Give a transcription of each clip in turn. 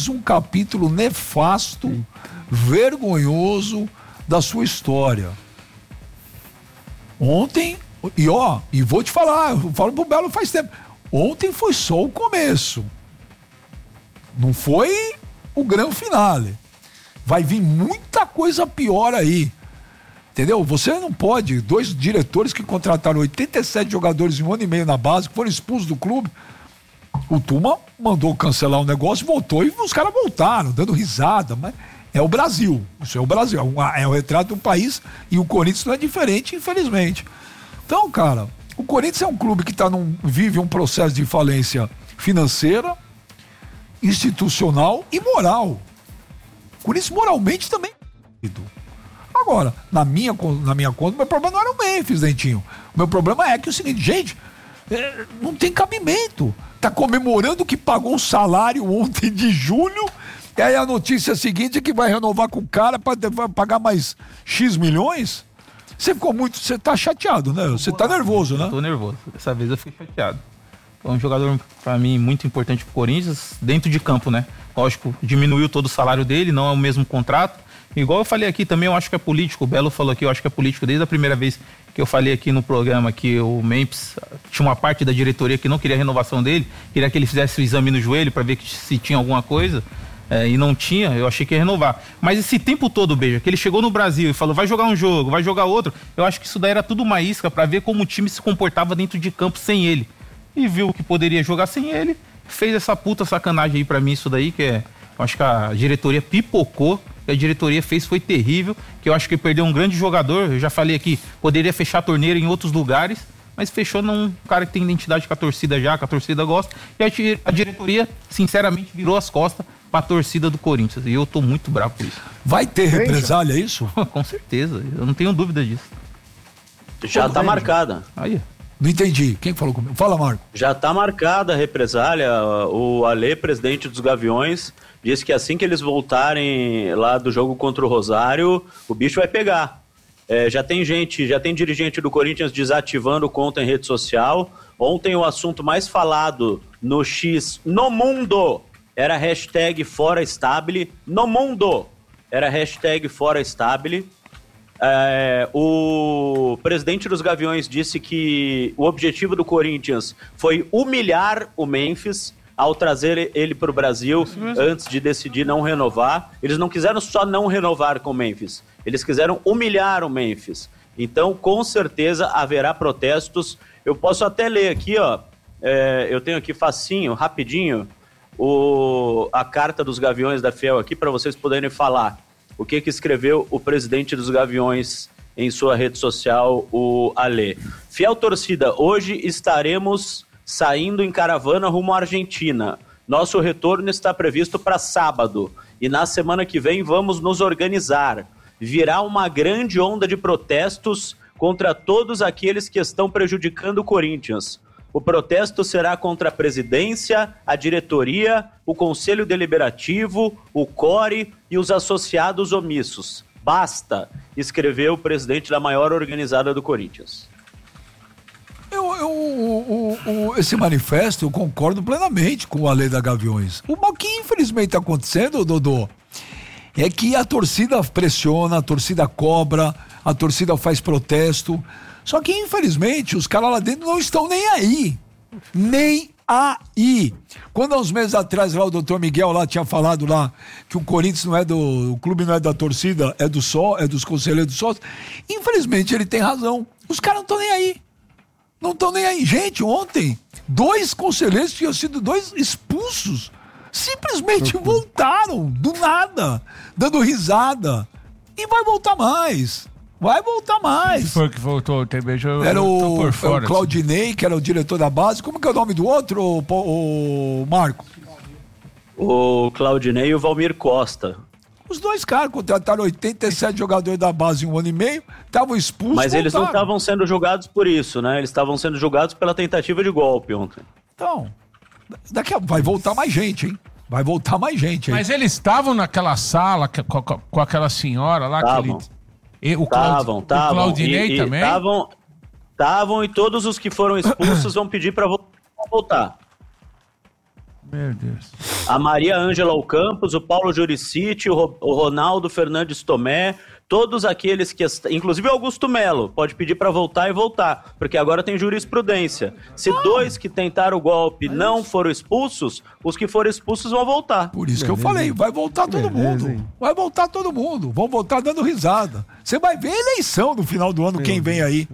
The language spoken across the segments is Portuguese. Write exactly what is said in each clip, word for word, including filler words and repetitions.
mais um capítulo nefasto, Sim. vergonhoso da sua história. Ontem, e ó, e vou te falar, eu falo pro Belo faz tempo, ontem foi só o começo. Não foi o grande finale. Vai vir muita coisa pior aí. Entendeu? Você não pode, dois diretores que contrataram oitenta e sete jogadores em um ano e meio na base, que foram expulsos do clube, o Tuma mandou cancelar o negócio, voltou e os caras voltaram, dando risada, mas é o Brasil, isso é o Brasil, é o retrato do país e o Corinthians não é diferente, infelizmente. Então, cara, o Corinthians é um clube que tá num, vive um processo de falência financeira, institucional e moral. O Corinthians moralmente também. Agora, na minha, na minha conta, o meu problema não era o Memphis, Dentinho. O meu problema é que é o seguinte, gente, é, não tem cabimento. Tá comemorando que pagou o salário ontem de julho, e aí a notícia seguinte é que vai renovar com o cara para pagar mais X milhões. Você ficou muito, você tá chateado, né? Você tá nervoso, né? Eu tô nervoso. Dessa vez eu fiquei chateado. É um jogador, para mim, muito importante pro Corinthians, dentro de campo, né? Lógico, diminuiu todo o salário dele, não é o mesmo contrato. Igual eu falei aqui também, eu acho que é político. O Belo falou aqui, eu acho que é político. Desde a primeira vez que eu falei aqui no programa que o Memphis tinha uma parte da diretoria que não queria a renovação dele, queria que ele fizesse o exame no joelho para ver que, se tinha alguma coisa, é, e não tinha, eu achei que ia renovar. Mas esse tempo todo, Beija, que ele chegou no Brasil e falou, vai jogar um jogo, vai jogar outro, eu acho que isso daí era tudo uma isca para ver como o time se comportava dentro de campo sem ele. E viu que poderia jogar sem ele, fez essa puta sacanagem aí pra mim, isso daí, que é, eu acho que a diretoria pipocou, que a diretoria fez foi terrível, que eu acho que perdeu um grande jogador, eu já falei aqui, poderia fechar a torneira em outros lugares, mas fechou num cara que tem identidade com a torcida já, que a torcida gosta, e a, a diretoria, sinceramente, virou as costas pra torcida do Corinthians, e eu tô muito bravo por isso. Vai ter represália, é isso? Com certeza, eu não tenho dúvida disso. Já Pô, tá marcada. Aí. Não entendi. Quem falou comigo? Fala, Marco. Já tá marcada a represália. O Alê, presidente dos Gaviões, disse que assim que eles voltarem lá do jogo contra o Rosário, o bicho vai pegar. É, já tem gente, já tem dirigente do Corinthians desativando conta em rede social. Ontem o assunto mais falado no X no mundo era hashtag Fora Stabile. No mundo era hashtag Fora Stabile. É, o presidente dos Gaviões disse que o objetivo do Corinthians foi humilhar o Memphis ao trazer ele para o Brasil antes de decidir não renovar. Eles não quiseram só não renovar com o Memphis, eles quiseram humilhar o Memphis. Então, com certeza, haverá protestos. Eu posso até ler aqui, ó, é, eu tenho aqui facinho, rapidinho, o, a carta dos Gaviões da Fiel aqui para vocês poderem falar. O que que escreveu o presidente dos Gaviões em sua rede social, o Alê. Fiel torcida, hoje estaremos saindo em caravana rumo à Argentina. Nosso retorno está previsto para sábado e na semana que vem vamos nos organizar. Virá uma grande onda de protestos contra todos aqueles que estão prejudicando o Corinthians. O protesto será contra a presidência, a diretoria, o Conselho Deliberativo, o C O R E e os associados omissos. Basta, escreveu o presidente da maior organizada do Corinthians. Eu, eu, o, o, esse manifesto eu concordo plenamente com a lei da Gaviões. O que infelizmente está acontecendo, Dodô, é que a torcida pressiona, a torcida cobra, a torcida faz protesto. Só que, infelizmente, os caras lá dentro não estão nem aí. Nem aí. Quando há uns meses atrás lá o doutor Miguel lá tinha falado lá que o Corinthians não é do... O clube não é da torcida, é do só, é dos conselheiros do sócio. Infelizmente, ele tem razão. Os caras não estão nem aí. Não estão nem aí. Gente, ontem, dois conselheiros tinham sido dois expulsos. Simplesmente voltaram, do nada, dando risada. E vai voltar mais. Vai voltar mais. Foi que voltou, tem beijo. Era o, por fora, o Claudinei, assim, que era o diretor da base. Como que é o nome do outro, o, o Marco? O Claudinei e o Valmir Costa. Os dois caras contrataram oitenta e sete jogadores da base em um ano e meio, estavam expulsos. Mas eles voltaram. não estavam sendo julgados por isso, né? Eles estavam sendo julgados pela tentativa de golpe ontem. Então, daqui a... vai voltar mais gente, hein? Vai voltar mais gente, hein? Mas eles estavam naquela sala com, com, com aquela senhora lá, tavam. que ele... E o Tavam, tavam. O Claudinei e, e também? Tavam, tavam e todos os que foram expulsos vão pedir para voltar. Meu Deus. A Maria Ângela Ocampos, o Paulo Juricite, o, Ro- o Ronaldo Fernandes Tomé, todos aqueles que... Inclusive o Augusto Melo, pode pedir para voltar e voltar, porque agora tem jurisprudência. Se dois que tentaram o golpe não foram expulsos, os que foram expulsos vão voltar. Por isso que eu falei, vai voltar todo Beleza, mundo. hein? Vai voltar todo mundo. Vão voltar dando risada. Você vai ver a eleição no final do ano, quem vem aí.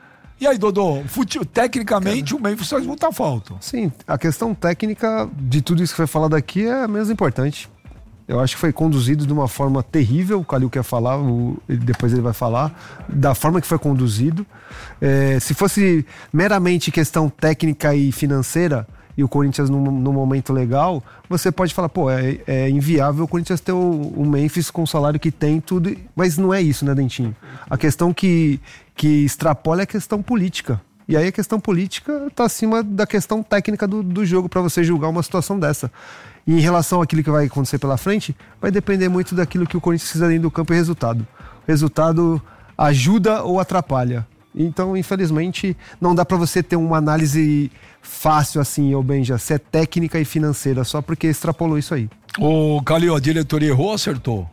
E aí, Dodô, fute- tecnicamente o Memphis faz muita falta. Sim, a questão técnica de tudo isso que foi falado aqui é a menos importante. Eu acho que foi conduzido de uma forma terrível, o Calil quer falar, o, ele- depois ele vai falar, da forma que foi conduzido. É, se fosse meramente questão técnica e financeira, e o Corinthians num, num momento legal, você pode falar, pô, é, é inviável o Corinthians ter o, o Memphis com o salário que tem, tudo, mas não é isso, né, Dentinho? A questão que, que extrapola é a questão política. E aí a questão política está acima da questão técnica do, do jogo para você julgar uma situação dessa. E em relação àquilo que vai acontecer pela frente, vai depender muito daquilo que o Corinthians fizer dentro do campo e resultado. O resultado ajuda ou atrapalha. Então, infelizmente, não dá para você ter uma análise fácil assim, ô Benja, se é técnica e financeira, só porque extrapolou isso aí. Ô, Calil, a diretoria errou ou acertou?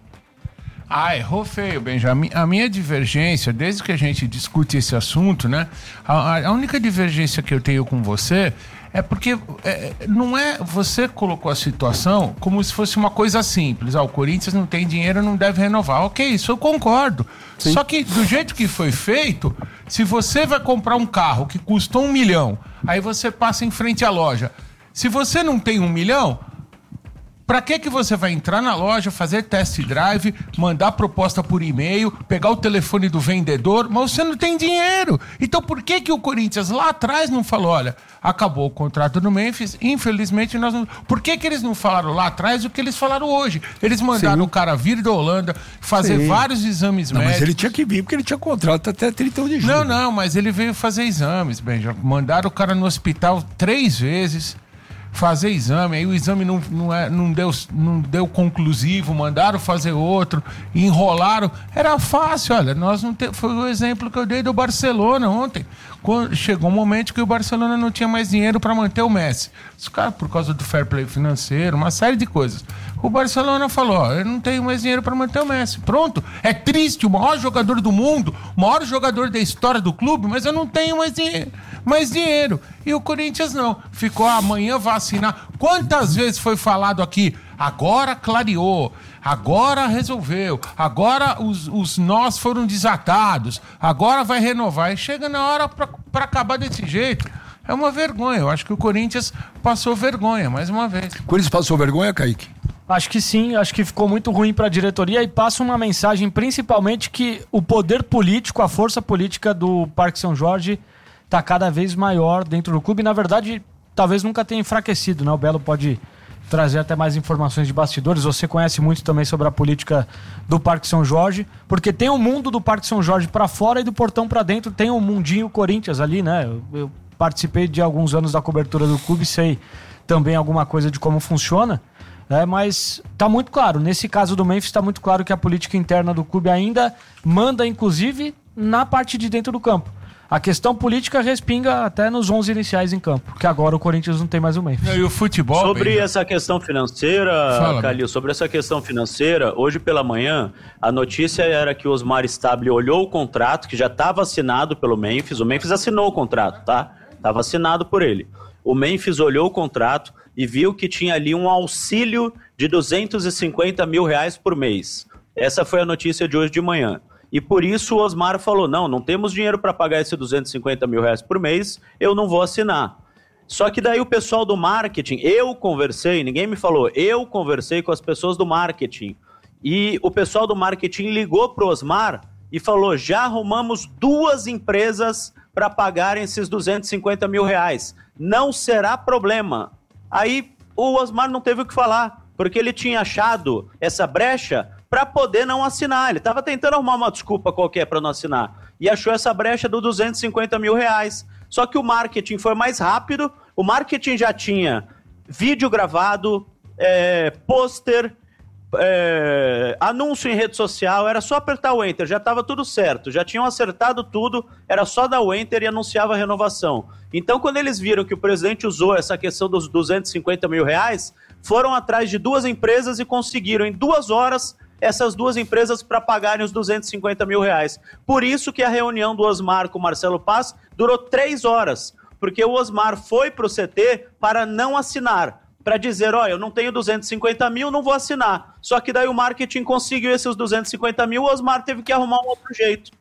Ah, errou feio, Benjamin. A minha divergência, desde que a gente discute esse assunto, né? A, a única divergência que eu tenho com você é porque é, não é. Você colocou a situação como se fosse uma coisa simples. Ah, o Corinthians não tem dinheiro, não deve renovar. Ok, isso eu concordo. Sim. Só que do jeito que foi feito, se você vai comprar um carro que custou um milhão, aí você passa em frente à loja. Se você não tem um milhão, pra que que você vai entrar na loja, fazer test drive, mandar proposta por e-mail, pegar o telefone do vendedor, mas você não tem dinheiro. Então por que que o Corinthians lá atrás não falou, olha, acabou o contrato do Memphis, infelizmente nós não... Por que que eles não falaram lá atrás o que eles falaram hoje? Eles mandaram Sim. o cara vir da Holanda, fazer Sim. vários exames Não, médicos. mas ele tinha que vir, porque ele tinha contrato até trinta e um de julho. Não, não, mas ele veio fazer exames, Benja. Mandaram o cara no hospital três vezes fazer exame, aí o exame não, não, é, não, deu, não deu conclusivo, mandaram fazer outro, enrolaram. Era fácil, olha, nós não te, foi o exemplo que eu dei do Barcelona ontem. Quando chegou um momento que o Barcelona não tinha mais dinheiro para manter o Messi. Os caras, por causa do fair play financeiro, uma série de coisas. O Barcelona falou, ó, eu não tenho mais dinheiro para manter o Messi. Pronto, é triste, o maior jogador do mundo, o maior jogador da história do clube, mas eu não tenho mais dinheiro. Mais dinheiro. E o Corinthians não. Ficou, ah, amanhã vai assinar. Quantas vezes foi falado aqui? Agora clareou. Agora resolveu. Agora os, os nós foram desatados. Agora vai renovar. E chega na hora pra, pra acabar desse jeito. É uma vergonha. Eu acho que o Corinthians passou vergonha, mais uma vez. O Corinthians passou vergonha, Kaique? Acho que sim, acho que ficou muito ruim para a diretoria e passa uma mensagem principalmente que o poder político, a força política do Parque São Jorge está cada vez maior dentro do clube. Na verdade, talvez nunca tenha enfraquecido, né? O Belo pode trazer até mais informações de bastidores. Você conhece muito também sobre a política do Parque São Jorge, porque tem o mundo do Parque São Jorge para fora e do portão para dentro tem o mundinho Corinthians ali, né? Eu, eu participei de alguns anos da cobertura do clube, sei também alguma coisa de como funciona. É, mas tá muito claro, nesse caso do Memphis tá muito claro que a política interna do clube ainda manda, inclusive, na parte de dentro do campo. A questão política respinga até nos onze iniciais em campo, porque agora o Corinthians não tem mais o Memphis. E o futebol... Sobre Benja? essa questão financeira, Fala, Calil, sobre essa questão financeira, hoje pela manhã, a notícia era que o Osmar Stabile olhou o contrato, que já estava assinado pelo Memphis, o Memphis assinou o contrato, tá? Estava assinado por ele. O Memphis olhou o contrato e viu que tinha ali um auxílio de duzentos e cinquenta mil reais por mês. Essa foi a notícia de hoje de manhã. E por isso o Osmar falou, não, não temos dinheiro para pagar esses duzentos e cinquenta mil reais por mês, eu não vou assinar. Só que daí o pessoal do marketing, eu conversei, ninguém me falou, eu conversei com as pessoas do marketing. E o pessoal do marketing ligou pro Osmar e falou, já arrumamos duas empresas para pagarem esses duzentos e cinquenta mil reais. Não será problema. Aí o Osmar não teve o que falar, porque ele tinha achado essa brecha para poder não assinar. Ele estava tentando arrumar uma desculpa qualquer para não assinar. E achou essa brecha dos duzentos e cinquenta mil reais. Só que o marketing foi mais rápido, o marketing já tinha vídeo gravado, é, pôster, é, anúncio em rede social, era só apertar o Enter, já estava tudo certo, já tinham acertado tudo, era só dar o Enter e anunciava a renovação. Então, quando eles viram que o presidente usou essa questão dos duzentos e cinquenta mil reais, foram atrás de duas empresas e conseguiram, em duas horas, essas duas empresas para pagarem os duzentos e cinquenta mil reais. Por isso que a reunião do Osmar com o Marcelo Paz durou três horas, porque o Osmar foi para o C T para não assinar, para dizer, olha, eu não tenho duzentos e cinquenta mil, não vou assinar. Só que daí o marketing conseguiu esses duzentos e cinquenta mil, o Osmar teve que arrumar um outro jeito.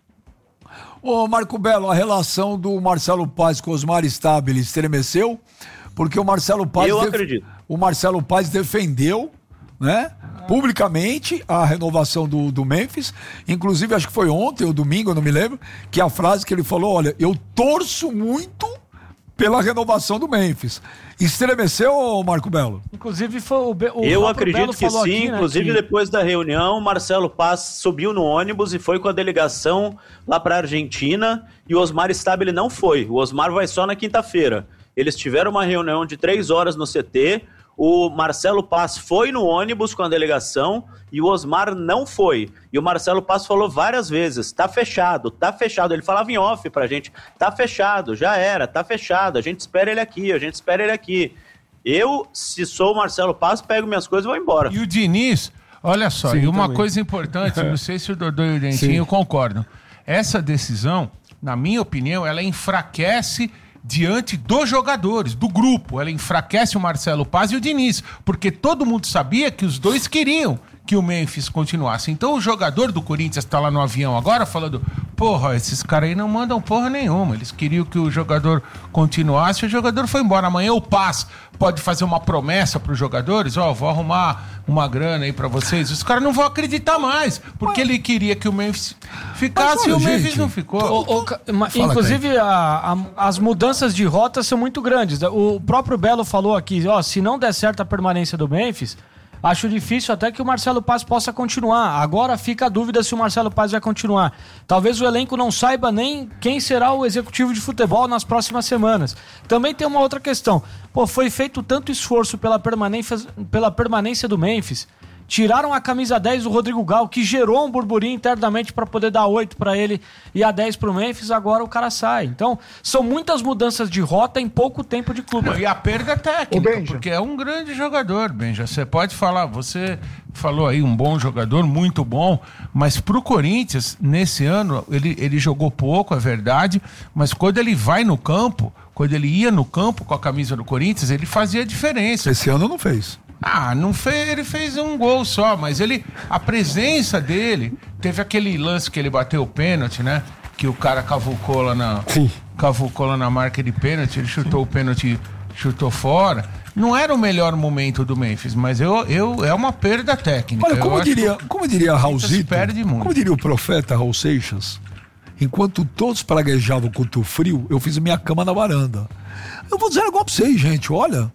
Ô Marco Belo, a relação do Marcelo Paz com o Osmar Stabile estremeceu, porque o Marcelo Paz... Eu def... acredito. O Marcelo Paz defendeu, né, publicamente a renovação do, do Memphis, inclusive acho que foi ontem ou domingo, eu não me lembro, que a frase que ele falou, olha, eu torço muito pela renovação do Memphis. Estremeceu, Marco Belo? Inclusive foi o, Be- o Eu Rafa acredito Belo que falou sim, aqui, né, inclusive que... depois da reunião, Marcelo Paz subiu no ônibus e foi com a delegação lá para a Argentina e o Osmar Stabile não foi. O Osmar vai só na quinta-feira. Eles tiveram uma reunião de três horas no C T, o Marcelo Paz foi no ônibus com a delegação e o Osmar não foi. E o Marcelo Paz falou várias vezes, tá fechado, tá fechado. Ele falava em off pra gente, tá fechado, já era, tá fechado, a gente espera ele aqui, a gente espera ele aqui. Eu, se sou o Marcelo Paz, pego minhas coisas e vou embora. E o Diniz, olha só, Sim, e uma também. coisa importante, não sei se o Dodô e o Dentinho concordam. Essa decisão, na minha opinião, ela enfraquece diante dos jogadores, do grupo. Ela enfraquece o Marcelo Paz e o Diniz, porque todo mundo sabia que os dois queriam que o Memphis continuasse. Então o jogador do Corinthians tá lá no avião agora falando, porra, esses caras aí não mandam porra nenhuma, eles queriam que o jogador continuasse, o jogador foi embora. Amanhã o Paz pode fazer uma promessa pros jogadores, ó, oh, vou arrumar uma grana aí pra vocês. Os caras não vão acreditar mais, porque ele queria que o Memphis ficasse e o Memphis gente, não ficou. O- o- ma- inclusive, a- a- as mudanças de rota são muito grandes. O próprio Belo falou aqui, ó, se não der certo a permanência do Memphis, acho difícil até que o Marcelo Paz possa continuar. Agora fica a dúvida se o Marcelo Paz vai continuar. Talvez o elenco não saiba nem quem será o executivo de futebol nas próximas semanas. Também tem uma outra questão. Pô, foi feito tanto esforço pela permanência, pela permanência do Memphis. Tiraram a camisa dez do Rodrigo Gal, que gerou um burburinho internamente para poder dar oito para ele e a dez pro Memphis, agora o cara sai. Então, são muitas mudanças de rota em pouco tempo de clube. E a perda técnica, Ô, Benja. porque é um grande jogador, Benja. Você pode falar, você falou aí um bom jogador, muito bom, mas pro Corinthians, nesse ano, ele, ele jogou pouco, é verdade, mas quando ele vai no campo, quando ele ia no campo com a camisa do Corinthians, ele fazia diferença. Esse ano não fez. Ah, não fez, ele fez um gol só, mas ele, a presença dele, teve aquele lance que ele bateu o pênalti, né? Que o cara cavucou lá na, Sim. cavucou lá na marca de pênalti, ele chutou o pênalti, chutou fora. Não era o melhor momento do Memphis, mas eu, eu, é uma perda técnica. Olha, Eu como acho diria, que como diria Raulzito, perde muito. como diria o profeta Raul Seixas, enquanto todos praguejavam contra o frio, eu fiz a minha cama na varanda. Eu vou dizer igual pra vocês, gente, olha,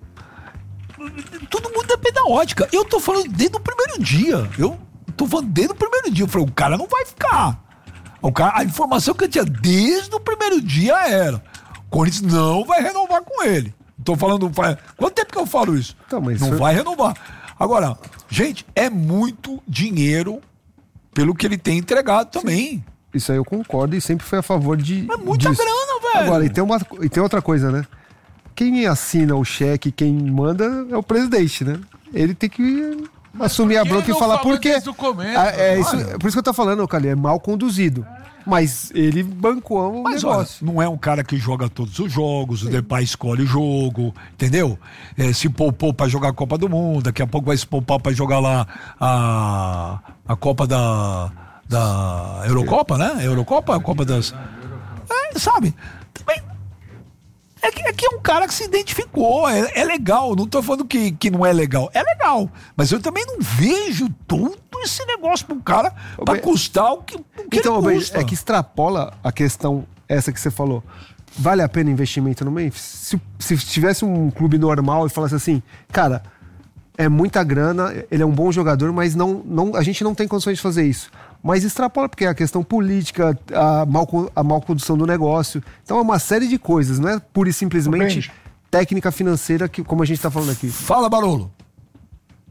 todo mundo depende da ótica. Eu tô falando desde o primeiro dia. Eu tô falando desde o primeiro dia. Eu falei, o cara não vai ficar. O cara, a informação que eu tinha desde o primeiro dia era: o Corinthians não vai renovar com ele. Tô falando, faz, quanto tempo que eu falo isso? Então, mas não foi- vai renovar. Agora, gente, é muito dinheiro pelo que ele tem entregado também. Isso aí eu concordo e sempre fui a favor de. É muita disso. grana, velho. Agora, e tem, uma, e tem outra coisa, né? Quem assina o cheque, quem manda é o presidente, né? Ele tem que assumir a por que bronca e não falar falou por quê. desde o começo? Ah, é isso, Olha. por isso que eu tô falando, Cali, é mal conduzido. Mas ele bancou o Mas olha, negócio. não é um cara que joga todos os jogos, o Depay escolhe o jogo, entendeu? É, se poupou pra jogar a Copa do Mundo, daqui a pouco vai se poupar pra jogar lá a, a Copa da, da Eurocopa, né? Eurocopa, a Copa das... É, sabe? Também... É que, é que é um cara que se identificou, é, é legal, não tô falando que, que não é legal, é legal, mas eu também não vejo todo esse negócio pro cara pra bem, custar o que, o que Então, ele bem, custa. é que extrapola a questão essa que você falou. Vale a pena investimento no Memphis? Se, se tivesse um clube normal e falasse assim, cara, é muita grana, ele é um bom jogador, mas não, não, a gente não tem condições de fazer isso. Mas extrapola, porque é a questão política, a mal, a mal condução do negócio. Então é uma série de coisas, não é pura e simplesmente Benja. técnica financeira, que, como a gente está falando aqui. Fala, Barolo.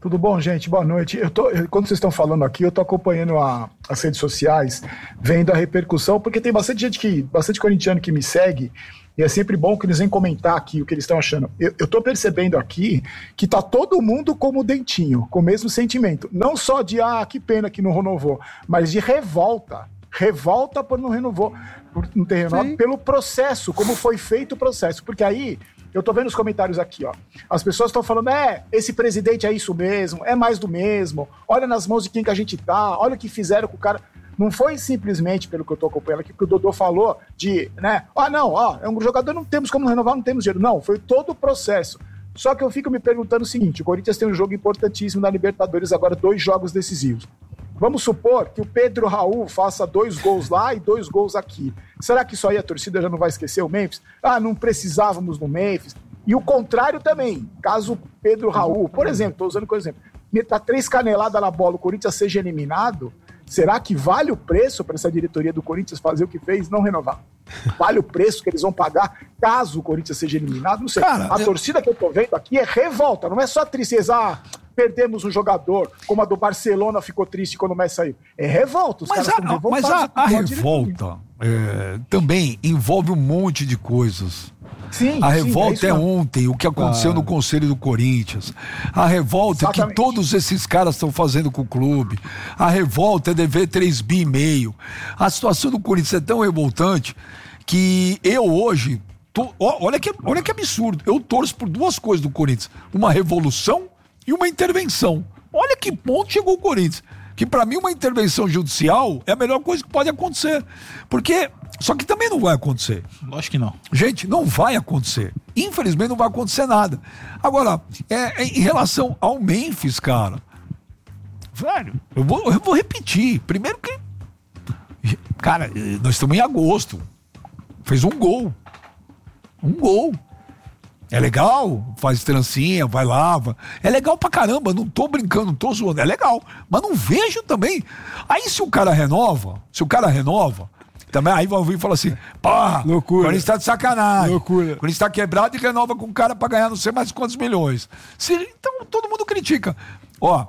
Tudo bom, gente? Boa noite. Eu tô, quando vocês estão falando aqui, eu tô acompanhando a, as redes sociais, vendo a repercussão, porque tem bastante gente que, bastante corintiano que me segue, e é sempre bom que eles venham comentar aqui o que eles estão achando. Eu, eu tô percebendo aqui que tá todo mundo como o Dentinho, com o mesmo sentimento. Não só de, ah, que pena que não renovou, mas de revolta. Revolta por não renovou, por não ter renovado, Sim. pelo processo, como foi feito o processo. Porque aí... Eu tô vendo os comentários aqui, ó. As pessoas estão falando, é, esse presidente é isso mesmo, é mais do mesmo, olha nas mãos de quem que a gente tá, olha o que fizeram com o cara. Não foi simplesmente, pelo que eu tô acompanhando aqui, que o Dodô falou de, né, ah, não, ó, é um jogador, não temos como renovar, não temos dinheiro. Não, foi todo o processo. Só que eu fico me perguntando o seguinte, o Corinthians tem um jogo importantíssimo na Libertadores, agora dois jogos decisivos. Vamos supor que o Pedro Raul faça dois gols lá e dois gols aqui. Será que isso aí a torcida já não vai esquecer o Memphis? Ah, não precisávamos do Memphis. E o contrário também. Caso o Pedro Raul, por exemplo, estou usando como exemplo, meter três caneladas na bola, o Corinthians seja eliminado, será que vale o preço para essa diretoria do Corinthians fazer o que fez, não renovar? Vale o preço que eles vão pagar caso o Corinthians seja eliminado? Não sei. Cara, a eu... torcida que eu tô vendo aqui é revolta, não é só tristeza, ah, perdemos um jogador, como a do Barcelona ficou triste quando o Messi saiu. É revolta, os mas caras a, Mas a, a revolta é, também envolve um monte de coisas. Sim, a revolta sim, é, é ontem, o que aconteceu ah. no Conselho do Corinthians. A revolta Exatamente. é que todos esses caras estão fazendo com o clube. A revolta é dever três bi e meio. A situação do Corinthians é tão revoltante que eu hoje, tô, olha, que, olha que absurdo, eu torço por duas coisas do Corinthians. Uma revolução e uma intervenção. Olha que ponto chegou o Corinthians. Que pra mim uma intervenção judicial é a melhor coisa que pode acontecer. Porque, só que também não vai acontecer. Lógico que não. Gente, não vai acontecer. Infelizmente não vai acontecer nada. Agora, é, é, em relação ao Memphis, cara, velho, eu vou, eu vou repetir. Primeiro que, cara, nós estamos em agosto. Fez um gol. Um gol. É legal, faz trancinha, vai lava. É legal pra caramba, não tô brincando, não tô zoando. É legal, mas não vejo também. Aí se o cara renova, se o cara renova, também aí vai ouvir e fala assim, pá, loucura. O Corinthians tá de sacanagem. Loucura. O Corinthians tá quebrado e renova com o cara pra ganhar não sei mais quantos milhões. Se, então todo mundo critica. Ó,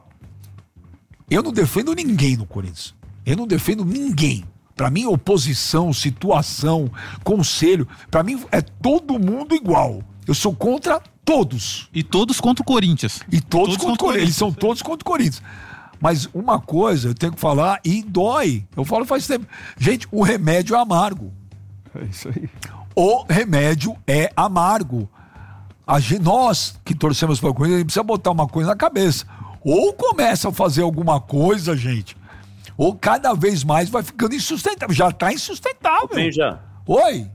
eu não defendo ninguém no Corinthians. Eu não defendo ninguém. Pra mim, oposição, situação, conselho, pra mim é todo mundo igual. Eu sou contra todos. E todos contra o Corinthians. E todos, todos contra o Corinthians. Eles são todos contra o Corinthians. Mas uma coisa eu tenho que falar e dói. Eu falo faz tempo. Gente, o remédio é amargo. É isso aí. O remédio é amargo. A gente, nós que torcemos para o Corinthians, a gente precisa botar uma coisa na cabeça. Ou começa a fazer alguma coisa, gente, ou cada vez mais vai ficando insustentável. Já está insustentável. Bem, já. Oi?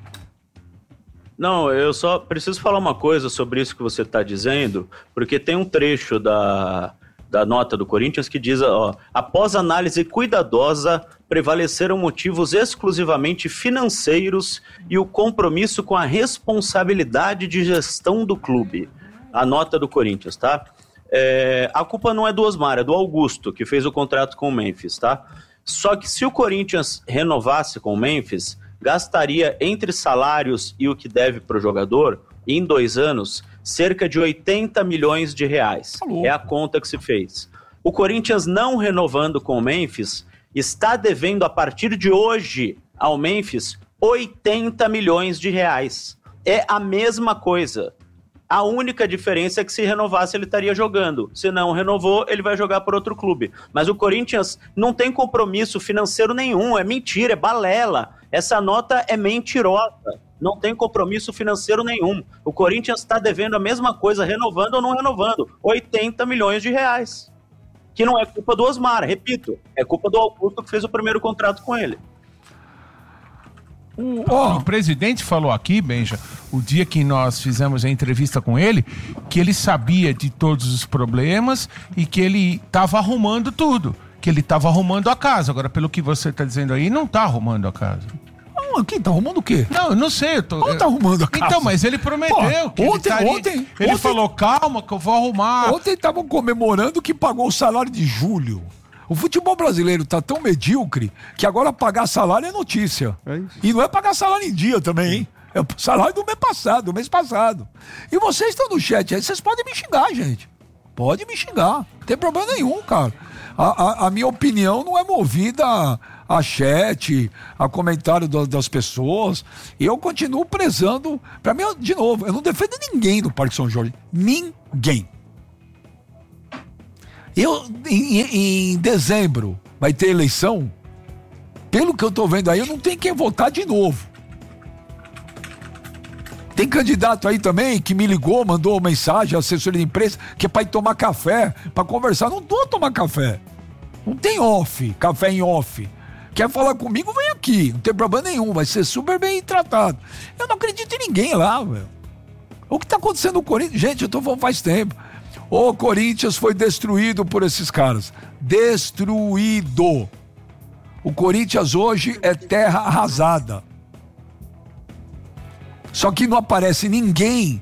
Não, eu só preciso falar uma coisa sobre isso que você está dizendo, porque tem um trecho da, da nota do Corinthians que diz, ó, após análise cuidadosa, prevaleceram motivos exclusivamente financeiros e o compromisso com a responsabilidade de gestão do clube. A nota do Corinthians, tá? É, a culpa não é do Osmar, é do Augusto, que fez o contrato com o Memphis, tá? Só que se o Corinthians renovasse com o Memphis, gastaria entre salários e o que deve para o jogador, em dois anos, cerca de oitenta milhões de reais. Alô. É a conta que se fez. O Corinthians não renovando com o Memphis, está devendo a partir de hoje ao Memphis oitenta milhões de reais. É a mesma coisa. A única diferença é que se renovasse ele estaria jogando. Se não renovou, ele vai jogar por outro clube. Mas o Corinthians não tem compromisso financeiro nenhum, é mentira, é balela. Essa nota é mentirosa, não tem compromisso financeiro nenhum. O Corinthians está devendo a mesma coisa, renovando ou não renovando, oitenta milhões de reais. Que não é culpa do Osmar, repito, é culpa do Augusto que fez o primeiro contrato com ele. O, oh, o presidente falou aqui, Benja, o dia que nós fizemos a entrevista com ele, que ele sabia de todos os problemas e que ele estava arrumando tudo, que ele estava arrumando a casa. Agora, pelo que você está dizendo aí, não está arrumando a casa. Não, aqui tá arrumando o quê? Não, eu não sei. Eu tô, não eu... tá arrumando a casa. Então, mas ele prometeu. Pô, que ontem, ele, ontem, ele, ele ontem, falou, calma, que eu vou arrumar. Ontem estavam comemorando que pagou o salário de julho. O futebol brasileiro tá tão medíocre que agora pagar salário é notícia. É isso. E não é pagar salário em dia também, hein? É o salário do mês passado, do mês passado. E vocês estão no chat aí, vocês podem me xingar, gente. Pode me xingar. Não tem problema nenhum, cara. A, a, a minha opinião não é movida a, a chat, a comentário do, das pessoas. Eu continuo prezando. Pra mim, de novo, eu não defendo ninguém do Parque São Jorge. Ninguém. Eu, em, em dezembro, vai ter eleição. Pelo que eu tô vendo aí, eu não tenho quem votar de novo. Tem candidato aí também que me ligou, mandou mensagem, assessoria de imprensa, que é pra ir tomar café, pra conversar. Não vou tomar café. Não tem off, café em off. Quer falar comigo, vem aqui. Não tem problema nenhum, vai ser super bem tratado. Eu não acredito em ninguém lá, velho. O que tá acontecendo no Corinthians? Gente, eu tô falando faz tempo. O Corinthians foi destruído por esses caras. Destruído. O Corinthians hoje é terra arrasada. Só que não aparece ninguém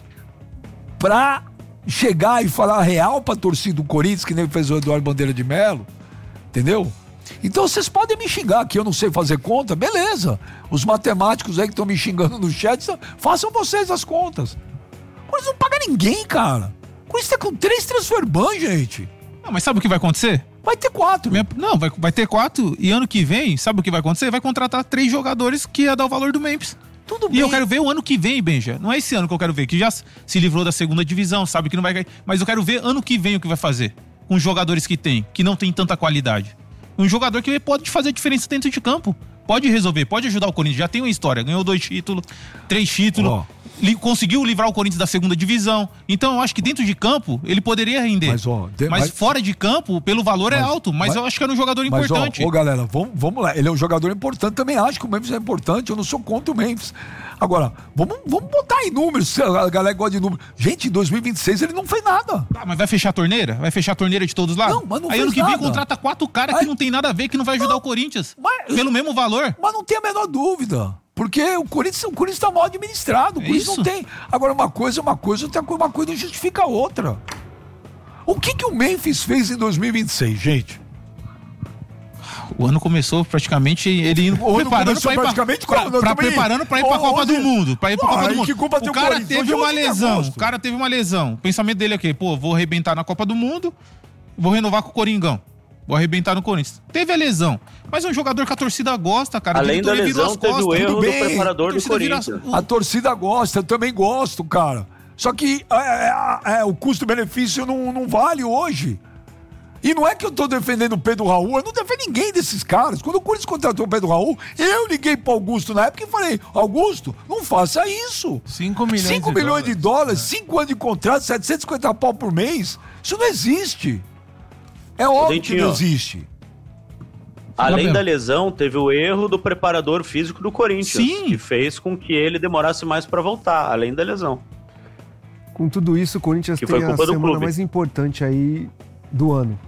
pra chegar e falar real pra torcida do Corinthians, que nem fez o Eduardo Bandeira de Melo, entendeu? Então vocês podem me xingar que eu não sei fazer conta, beleza. Os matemáticos aí que estão me xingando no chat, façam vocês as contas. O Corinthians não paga ninguém, cara. O Corinthians tá com três transfer ban, gente. Não, mas sabe o que vai acontecer? Vai ter quatro. Minha, não, vai, vai ter quatro e ano que vem, sabe o que vai acontecer? Vai contratar três jogadores que ia dar o valor do Memphis. Tudo e bem. eu quero ver o ano que vem, Benja. Não é esse ano que eu quero ver, que já se livrou da segunda divisão, sabe que não vai cair. Mas eu quero ver ano que vem o que vai fazer com os jogadores que tem, que não tem tanta qualidade. Um jogador que pode fazer diferença dentro de campo. Pode resolver, pode ajudar o Corinthians. Já tem uma história, ganhou dois títulos, três títulos, oh. li, conseguiu livrar o Corinthians da segunda divisão. Então eu acho que dentro de campo ele poderia render. Mas, oh, de, mas, mas fora de campo, pelo valor mas, é alto. Mas, mas eu acho que era um jogador mas, importante. Ô, oh, oh, galera, vamos, vamos lá. Ele é um jogador importante, também acho que o Memphis é importante. Eu não sou contra o Memphis. Agora, vamos, vamos botar em números. A galera gosta de números. Gente, em dois mil e vinte e seis ele não fez nada. Ah, mas vai fechar a torneira? Vai fechar a torneira de todos lá? Não, mas não Aí fez ano que nada. vem contrata quatro caras que não tem nada a ver, que não vai ajudar não, o Corinthians. Mas, pelo mesmo valor. Mas não tem a menor dúvida. Porque o Corinthians, o Corinthians tá mal administrado. O Corinthians Isso. não tem. Agora, uma coisa é uma coisa, outra coisa, uma coisa não justifica a outra. O que, que o Memphis fez em dois mil e vinte e seis, gente? O ano começou praticamente ele indo O ano preparando começou pra ir pra, praticamente pra, como? pra, Também- preparando pra ir pra Ô, Copa onde- do Mundo. Pra ir pra Ah, Copa do e Mundo. que culpa tem o o cara Corinthians? teve Hoje uma onze de lesão. agosto. O cara teve uma lesão. O pensamento dele é o quê? Pô, vou arrebentar na Copa do Mundo, vou renovar com o Coringão. Vou arrebentar no Corinthians. Teve a lesão. Mas é um jogador que a torcida gosta, cara. Além da diretoria virou lesão, as teve o costas. erro tudo do bem. preparador do torcida vira- Corinthians. A torcida gosta, eu também gosto, cara. Só que é, é, é, o custo-benefício não, não vale hoje. E não é que eu tô defendendo o Pedro Raul, eu não defendo ninguém desses caras. Quando o Corinthians contratou o Pedro Raul, eu liguei pro Augusto na época e falei: Augusto, não faça isso. cinco milhões cinco de milhões de dólares. dólares, cinco anos de contrato, setecentos e cinquenta pau por mês. Isso não existe. É óbvio que não Dentinho. existe. Além Gabriel. da lesão, teve o erro do preparador físico do Corinthians, Sim. que fez com que ele demorasse mais pra voltar, além da lesão. Com tudo isso, o Corinthians Que tem foi a culpa do semana clube. mais importante aí do ano.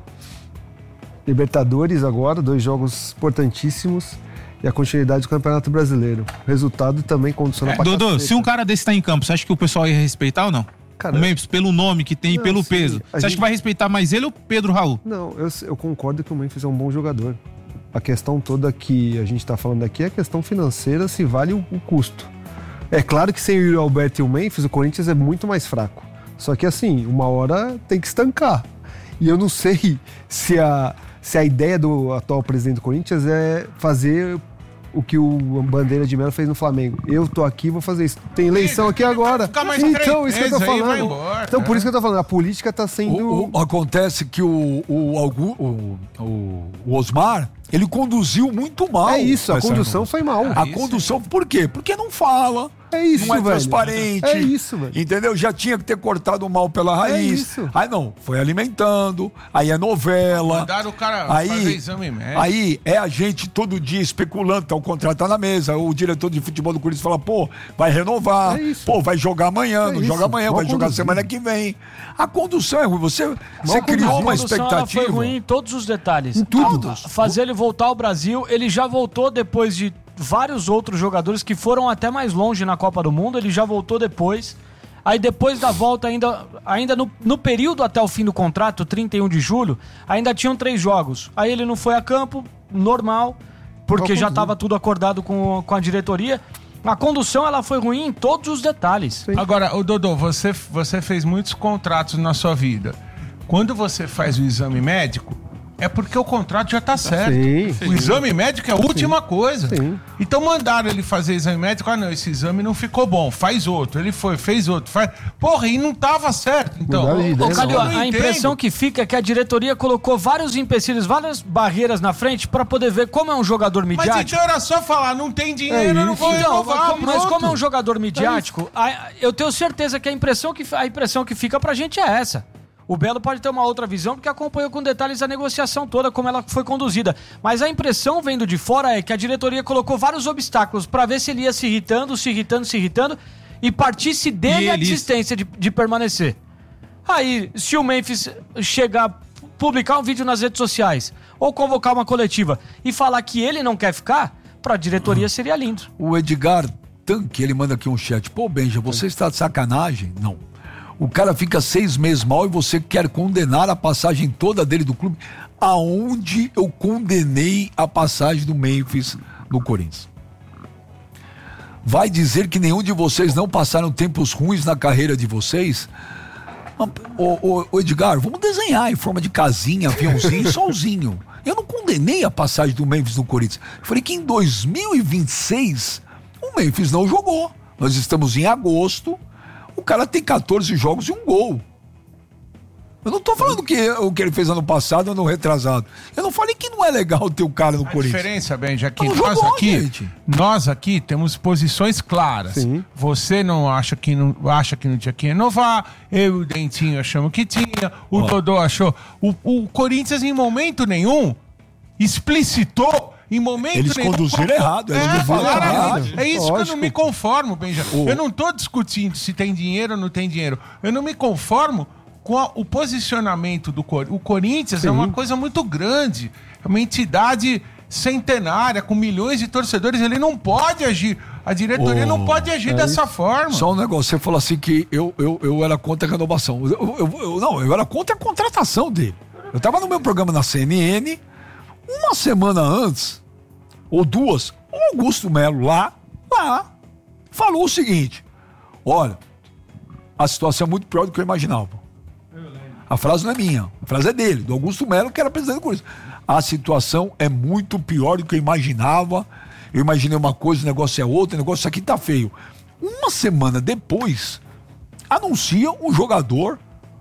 Libertadores agora, dois jogos importantíssimos e a continuidade do Campeonato Brasileiro. Resultado também condiciona É, pra Dodô, caceta. se um cara desse tá em campo, você acha que o pessoal ia respeitar ou não? Cara, o Memphis, pelo nome que tem e Não, pelo sim, peso. a Você acha gente- que vai respeitar mais ele ou Pedro Raul? Não, eu, eu concordo que o Memphis é um bom jogador. A questão toda que a gente tá falando aqui é a questão financeira, se vale o, o custo. É claro que sem o Yuri Alberto e o Memphis, o Corinthians é muito mais fraco. Só que assim, uma hora tem que estancar. E eu não sei se a, se a ideia do atual presidente do Corinthians é fazer o que o Bandeira de Melo fez no Flamengo. Eu tô aqui, vou fazer isso. Tem eleição aqui agora. Fica mais Então, três isso que eu tô meses aí, vai falando. embora, Então, por né? isso que eu tô falando. A política tá sendo... O- o- acontece que o, o, Algu- o, o, o Osmar, ele conduziu muito mal. É isso, a essa condução negócio. foi mal. A isso, condução, por quê? Porque não fala. É isso, não é velho. transparente. É isso, velho. Entendeu? Já tinha que ter cortado o mal pela raiz. isso. Aí não, foi alimentando, aí é novela. Mandaram o cara aí, fazer exame médico. Aí é a gente todo dia especulando, tá o contrato tá na mesa. O diretor de futebol do Corinthians fala, pô, vai renovar. É isso. Pô, vai jogar amanhã, É não isso. joga amanhã, Mal vai jogar conduzido. semana que vem. A condução é ruim. Você, você criou A uma condução, ela expectativa. foi ruim em todos os detalhes. Em todos. A- Fazer ele voltar ao Brasil, ele já voltou depois de vários outros jogadores que foram até mais longe na Copa do Mundo, ele já voltou depois. Aí depois da volta, ainda, ainda no, no período até o fim do contrato, trinta e um de julho, ainda tinham três jogos. Aí ele não foi a campo, normal, porque já estava tudo acordado com, com a diretoria. A condução, ela foi ruim em todos os detalhes. Agora, o Dodô, você, você fez muitos contratos na sua vida. quando você faz o exame médico, é porque o contrato já tá certo. Sim, o exame médico é a última sim. coisa. Sim. Então mandaram ele fazer exame médico. Ah, não, esse exame não ficou bom. Faz outro. Ele foi, fez outro. Faz... Porra, e não tava certo. Então, ô, Calil, a impressão que fica é que a diretoria colocou vários empecilhos, várias barreiras na frente pra poder ver como é um jogador midiático. Mas então era só falar, não tem dinheiro, é eu não vou então, renovar. Mas, mas como é um jogador midiático, a, eu tenho certeza que a impressão que, a impressão que fica pra gente é essa. O Belo pode ter uma outra visão porque acompanhou com detalhes a negociação toda, como ela foi conduzida. Mas a impressão vendo de fora é que a diretoria colocou vários obstáculos para ver se ele ia se irritando, se irritando, se irritando e partisse dele a desistência de, de permanecer. Aí, se o Memphis chegar a publicar um vídeo nas redes sociais ou convocar uma coletiva e falar que ele não quer ficar, para a diretoria seria lindo. O Edgar Tanque, ele manda aqui um chat. Pô, Benja, você está de sacanagem? Não. O cara fica seis meses mal e você quer condenar a passagem toda dele do clube. Aonde eu condenei a passagem do Memphis no Corinthians? Vai dizer que nenhum de vocês não passaram tempos ruins na carreira de vocês? Ô, ô, ô Edgar, vamos desenhar em forma de casinha, aviãozinho, solzinho. Eu não condenei a passagem do Memphis no Corinthians. Eu falei que em dois mil e vinte e seis o Memphis não jogou. Nós estamos em agosto. O cara tem catorze jogos e um gol. Eu não tô falando que o que ele fez ano passado ou ano retrasado. Eu não falei que não é legal ter o cara no a Corinthians. A diferença, Benja, é que não nós jogou, aqui, gente. nós aqui temos posições claras. Sim. Você não acha que não acha que não tinha que renovar, eu e o Dentinho achamos que tinha, o Ó. Dodô achou. O, o Corinthians em momento nenhum explicitou. Em momento eles nenhum, conduziram errado. Eles é, falaram errado. errado. É isso Lógico. que eu não me conformo, Benja. Oh. Eu não tô discutindo se tem dinheiro ou não tem dinheiro. Eu não me conformo com a, o posicionamento do Corinthians. O Corinthians Sim. é uma coisa muito grande. É uma entidade centenária, com milhões de torcedores. Ele não pode agir. A diretoria oh. não pode agir é dessa isso. forma. Só um negócio. Você falou assim que eu, eu, eu era contra a renovação. Eu, eu, eu, não, eu era contra a contratação dele. Eu tava no meu programa na C N N. Uma semana antes, ou duas, o Augusto Melo lá, lá, falou o seguinte: olha, a situação é muito pior do que eu imaginava. A frase não é minha, a frase é dele, do Augusto Melo, que era presidente do Corinthians. A situação é muito pior do que eu imaginava. Eu imaginei uma coisa, o negócio é outra, o negócio aqui tá feio. Uma semana depois, anuncia um jogador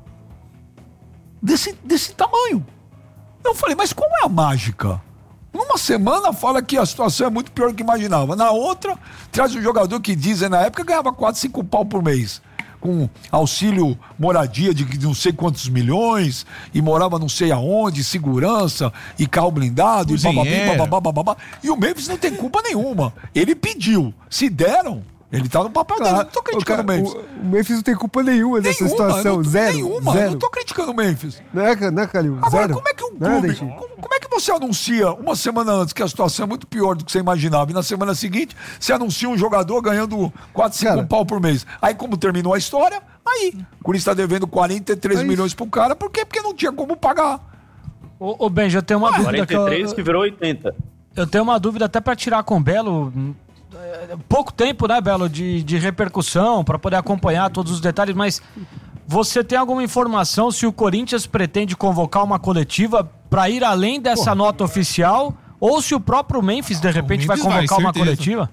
desse, desse tamanho. Eu falei, mas qual é a mágica? Numa semana fala que a situação é muito pior do que imaginava. Na outra, traz um jogador que dizem na época ganhava quatro, cinco pau por mês. Com auxílio moradia de não sei quantos milhões, e morava não sei aonde, segurança, e carro blindado, e bababá, bababá, bababá. E o Memphis não tem culpa nenhuma. Ele pediu. Se deram, ele tá no papel dele. Eu não tô criticando o, cara, o Memphis. O, o Memphis não tem culpa nenhuma dessa situação. Não, zero. Nenhuma. Zero. Eu não tô criticando o Memphis. Não é, não é Calil? Agora, Zero. como é que um Nada, clube... Como, como é que você anuncia uma semana antes que a situação é muito pior do que você imaginava, e na semana seguinte você anuncia um jogador ganhando quatro, cinco pau por mês? Aí, como terminou a história, aí o Corinthians tá devendo quarenta e três milhões pro cara. Por quê? Porque não tinha como pagar. Ô, ô Benja, eu tenho uma ah, dúvida. quarenta e três que, eu, que virou oitenta. Eu tenho uma dúvida até pra tirar com o Belo. Pouco tempo, né, Belo, de, de repercussão para poder acompanhar todos os detalhes, mas você tem alguma informação se o Corinthians pretende convocar uma coletiva para ir além dessa Pô. nota oficial, ou se o próprio Memphis, de repente, Memphis vai convocar vai, uma coletiva?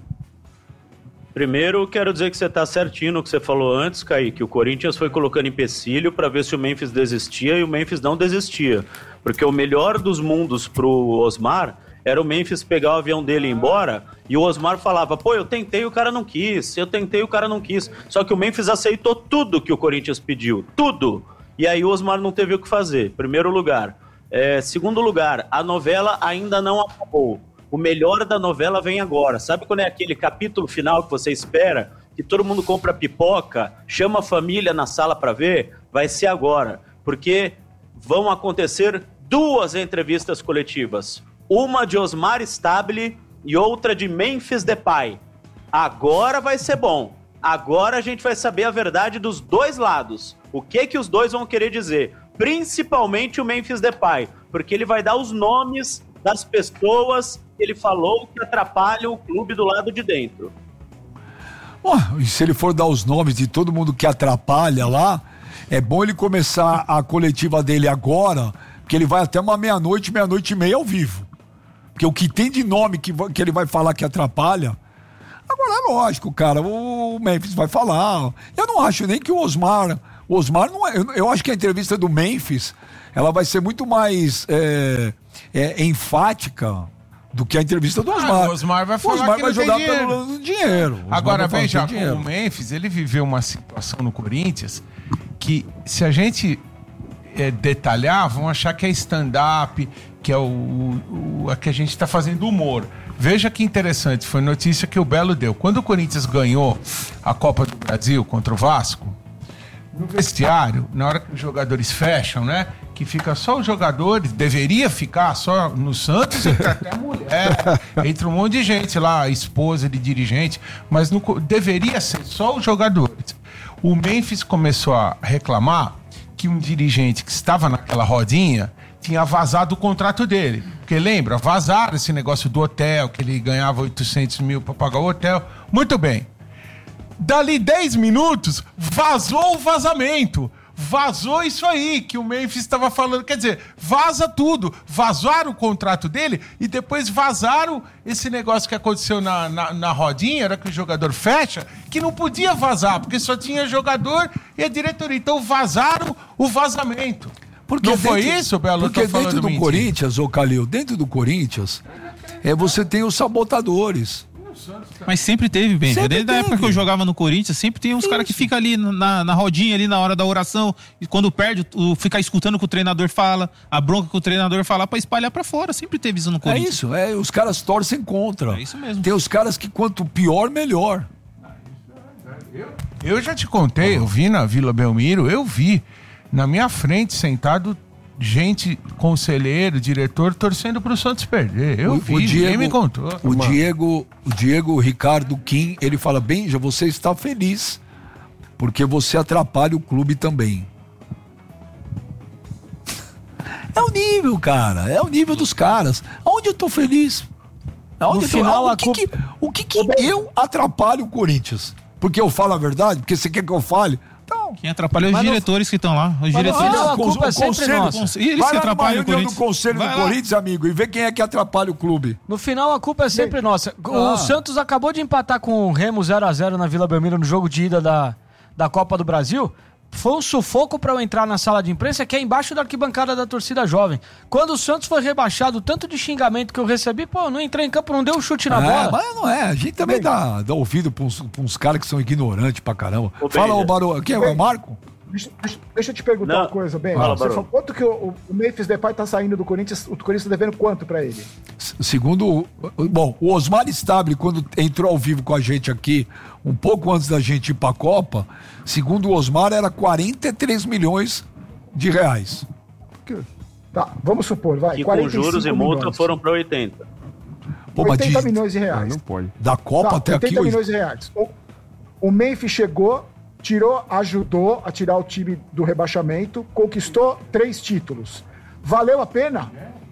Primeiro, quero dizer que você está certinho no que você falou antes, Kaique. O Corinthians foi colocando empecilho para ver se o Memphis desistia, e o Memphis não desistia. Porque o melhor dos mundos pro Osmar era o Memphis pegar o avião dele e ir embora, e o Osmar falava, pô, eu tentei, o cara não quis, eu tentei, o cara não quis. Só que o Memphis aceitou tudo que o Corinthians pediu, tudo. E aí o Osmar não teve o que fazer, primeiro lugar. É, segundo lugar, a novela ainda não acabou. O melhor da novela vem agora. Sabe quando é aquele capítulo final que você espera, que todo mundo compra pipoca, chama a família na sala para ver? Vai ser agora, porque vão acontecer duas entrevistas coletivas. Uma de Osmar Stabile e outra de Memphis Depay. Agora vai ser bom. Agora a gente vai saber a verdade dos dois lados. O que que os dois vão querer dizer. Principalmente o Memphis Depay. Porque ele vai dar os nomes das pessoas que ele falou que atrapalham o clube do lado de dentro. Oh, e se ele for dar os nomes de todo mundo que atrapalha lá, é bom ele começar a coletiva dele agora, porque ele vai até uma meia-noite, meia-noite e meia ao vivo. Porque o que tem de nome que, que ele vai falar que atrapalha... Agora é lógico, cara, o Memphis vai falar. Eu não acho nem que o Osmar... O Osmar não é... Eu, eu acho que a entrevista do Memphis, ela vai ser muito mais é, é, enfática do que a entrevista do Osmar. Ah, o Osmar vai falar o Osmar que vai não jogar tem dinheiro. pelo dinheiro. O Agora, vai veja, dinheiro. o Memphis, ele viveu uma situação no Corinthians que, se a gente é, detalhar, vão achar que é stand-up, que é o, o, o a que a gente está fazendo humor. Veja que interessante, foi notícia que o Belo deu. Quando o Corinthians ganhou a Copa do Brasil contra o Vasco, no vestiário, na hora que os jogadores fecham, né? Que fica só os jogadores, deveria ficar só no Santos, entra até a mulher, entra um monte de gente lá, esposa de dirigente, mas no, deveria ser só os jogadores. O Memphis começou a reclamar que um dirigente que estava naquela rodinha tinha vazado o contrato dele. Porque lembra, vazaram esse negócio do hotel, que ele ganhava oitocentos mil para pagar o hotel. Muito bem. Dali dez minutos, vazou o vazamento. Vazou isso aí que o Memphis estava falando. Quer dizer, vaza tudo. Vazaram o contrato dele e depois vazaram esse negócio que aconteceu na, na, na rodinha, era que o jogador fecha, que não podia vazar, porque só tinha jogador e a diretoria. Então vazaram o vazamento. Porque não foi dentro, isso, Belo? Porque Tô falando dentro do mentira. Corinthians, ô Calil, dentro do Corinthians, é, você tem os sabotadores. Mas sempre teve, bem. Sempre Desde a teve. época que eu jogava no Corinthians, sempre tem uns caras que ficam ali na, na rodinha, ali na hora da oração, e quando perde, o, ficar escutando o que o treinador fala, a bronca que o treinador fala, pra espalhar pra fora. Sempre teve isso no É Corinthians. isso, é, os caras torcem contra. É isso mesmo. Tem os caras que quanto pior, melhor. Eu já te contei, eu vi na Vila Belmiro, eu vi na minha frente sentado gente, conselheiro, diretor, torcendo pro Santos perder. Eu O- vi, o Diego- ninguém me contou. O Diego, o Diego Ricardo Kim, ele fala, Benja, você está feliz, porque você atrapalha o clube também. É o nível, cara, é o nível dos caras. Aonde eu tô feliz? Aonde No eu tô- final, o a que, que, o que, que eu atrapalho o Corinthians? Porque eu falo a verdade? Porque você quer que eu fale? Então, Quem atrapalha é os Mas não- diretores que estão lá. Os Mas não- diretores. não, a o culpa é sempre conselho- nossa. Conse- E eles vai que lá numa atrapalham o reunião do Corinthians. conselho Vai do lá. Corinthians, amigo, e vê quem é que atrapalha o clube. No final, a culpa é sempre nossa. O Ah. Santos acabou de empatar com o Remo zero a zero na Vila Belmiro no jogo de ida da, da Copa do Brasil. Foi um sufoco para eu entrar na sala de imprensa, que é embaixo da arquibancada da torcida jovem. Quando o Santos foi rebaixado, tanto de xingamento que eu recebi, pô, eu não entrei em campo, não deu um chute na É, bola. mas não é. A gente também dá, dá ouvido pra uns, pra uns caras que são ignorantes pra caramba. Ô, Fala, Benja. ô Barô. Quem é o Marco? Deixa, deixa- deixa eu te perguntar Não. uma coisa, bem. Fala, Você Barão. falou, quanto que o, o Memphis Depay tá saindo do Corinthians? O Corinthians tá devendo quanto pra ele? S- Segundo. o- Bom, o Osmar Stable, quando entrou ao vivo com a gente aqui, um pouco antes da gente ir pra Copa, segundo o Osmar, era quarenta e três milhões de reais. Tá, vamos supor, vai. Que com quarenta e cinco juros e multa milhões. foram para oitenta. Pô, mas oitenta de- milhões de Ah, reais. não pode. da Copa Tá, até aqui. oitenta hoje- milhões de reais. O, o Memphis chegou, tirou, ajudou a tirar o time do rebaixamento, conquistou três títulos. Valeu a pena?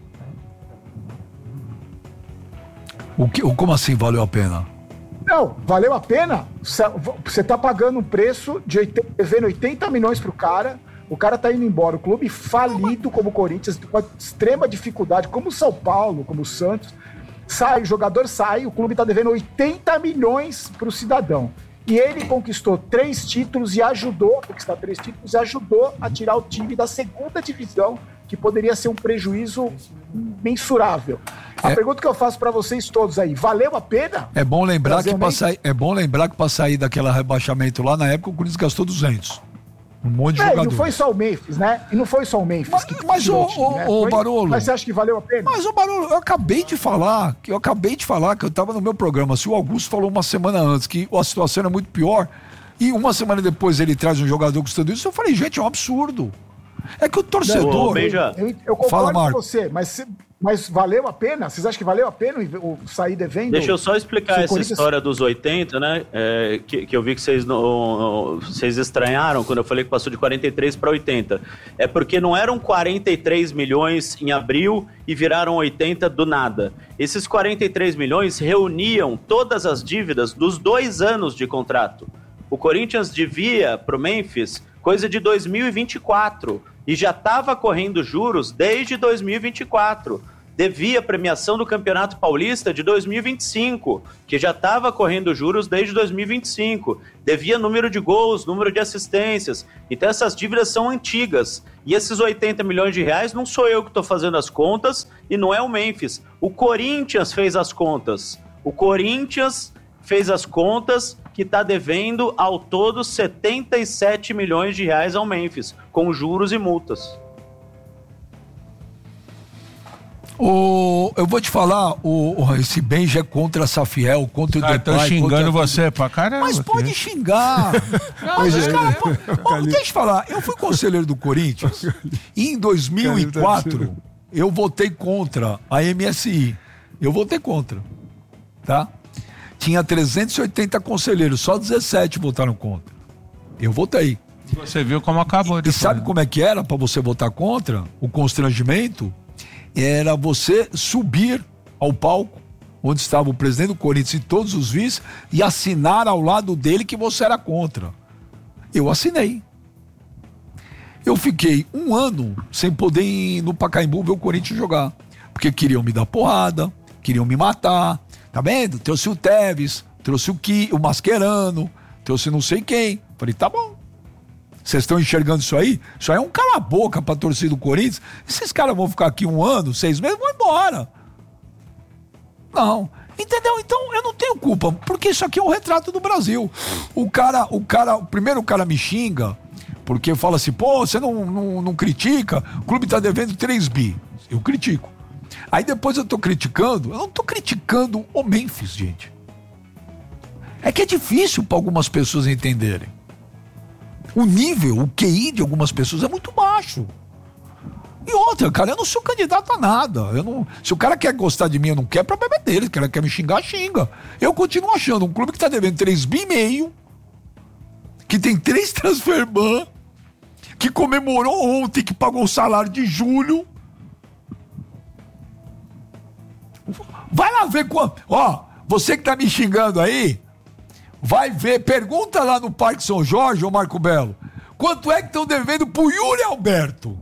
O que, o- como assim valeu a pena? Não, valeu a pena. Você tá pagando um preço de oitenta, devendo oitenta milhões pro cara. O cara tá indo embora. O clube falido como o Corinthians, com extrema dificuldade, como o São Paulo, como o Santos. Sai, o jogador sai, o clube tá devendo oitenta milhões pro cidadão. E ele conquistou três títulos e ajudou, a conquistar três títulos e ajudou a tirar o time da segunda divisão, que poderia ser um prejuízo mensurável. A É. pergunta que eu faço pra vocês todos aí, valeu a pena? É bom lembrar Trazer que o para Memphis? sair, é bom lembrar que para sair daquela rebaixamento lá na época o Corinthians gastou duzentos. Um monte de É, e jogador. não foi só o Memphis, né? E não foi só o Memphis Mas- que mas, tirou ô, o time, né? ô, ô, Foi- Barolo. Mas você acha que valeu a pena? Mas, ô Barolo, eu acabei de falar, que eu acabei de falar que eu tava no meu programa. Se o Augusto falou uma semana antes que a situação era muito pior, e uma semana depois ele traz um jogador custando isso, eu falei, gente, é um absurdo. É que o Ô, torcedor. Benja. Eu, eu concordo Fala, Marco. com você, mas, se- mas valeu a pena? Vocês acham que valeu a pena o, o sair devendo? Deixa eu só explicar Se o essa Corinthians- história dos oitenta, né? É, que, que eu vi que vocês não, vocês estranharam quando eu falei que passou de quarenta e três para oitenta. É porque não eram quarenta e três milhões em abril e viraram oitenta do nada. Esses quarenta e três milhões reuniam todas as dívidas dos dois anos de contrato. O Corinthians devia pro Memphis coisa de dois mil e vinte e quatro, e já estava correndo juros desde dois mil e vinte e quatro. Devia premiação do Campeonato Paulista de dois mil e vinte e cinco, que já estava correndo juros desde dois mil e vinte e cinco. Devia número de gols, número de assistências. Então essas dívidas são antigas. E esses oitenta milhões de reais não sou eu que estou fazendo as contas e não é o Memphis. O Corinthians fez as contas. O Corinthians fez as contas que está devendo ao todo setenta e sete milhões de reais ao Memphis, com juros e multas. O, eu vou te falar, o, o, esse Benja é contra a Safiel, contra o Ah, Depay. tô xingando contra... você pra caramba. Mas pode aqui. xingar. Não, mas os cara, pô, pô, deixa eu falar, eu fui conselheiro do Corinthians e em dois mil e quatro eu votei contra a M S I. Eu votei contra, tá? Tinha trezentos e oitenta conselheiros, só dezessete votaram contra. Eu votei. Você viu como acabou. E sabe como é que era pra você votar contra? O constrangimento era você subir ao palco onde estava o presidente do Corinthians e todos os vices e assinar ao lado dele que você era contra. Eu assinei. Eu fiquei um ano sem poder ir no Pacaembu ver o Corinthians jogar, porque queriam me dar porrada, queriam me matar, tá vendo? Trouxe o Tevez, trouxe o, Ki, o Mascherano, trouxe não sei quem. Falei, tá bom. Vocês estão enxergando isso aí? Isso aí é um cala-boca pra torcida do Corinthians. Esses caras vão ficar aqui um ano, seis meses, vão embora. Não. Entendeu? Então eu não tenho culpa, porque isso aqui é um retrato do Brasil. O cara, o cara, primeiro o cara me xinga, porque fala assim, pô, você não, não, não critica, o clube tá devendo três bi. Eu critico. Aí depois eu tô criticando, eu não tô criticando o Memphis, gente. É que é difícil para algumas pessoas entenderem. O nível, o Q I de algumas pessoas é muito baixo. E outra, cara, eu não sou candidato a nada. Eu não, se o cara quer gostar de mim, eu não quero, pra beber dele. Se o cara quer me xingar, xinga. Eu continuo achando um clube que tá devendo três bi e meio, que tem três transferban, que comemorou ontem, que pagou o salário de julho. Vai lá ver quanto. Ó, você que tá me xingando aí, vai ver, pergunta lá no Parque São Jorge, ô Marco Belo, quanto é que estão devendo pro Yuri Alberto?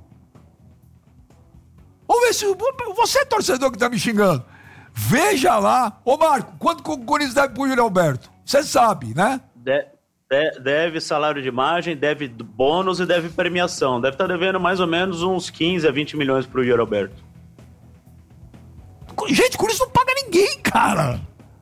Vamos ver se você é torcedor que tá me xingando. Veja lá, ô Marco, quanto o Corinthians deve pro Yuri Alberto? Você sabe, né? De, de, deve salário de imagem, deve bônus e deve premiação. Deve estar tá devendo mais ou menos uns quinze a vinte milhões pro Yuri Alberto. Gente, o Corinthians não paga ninguém, cara.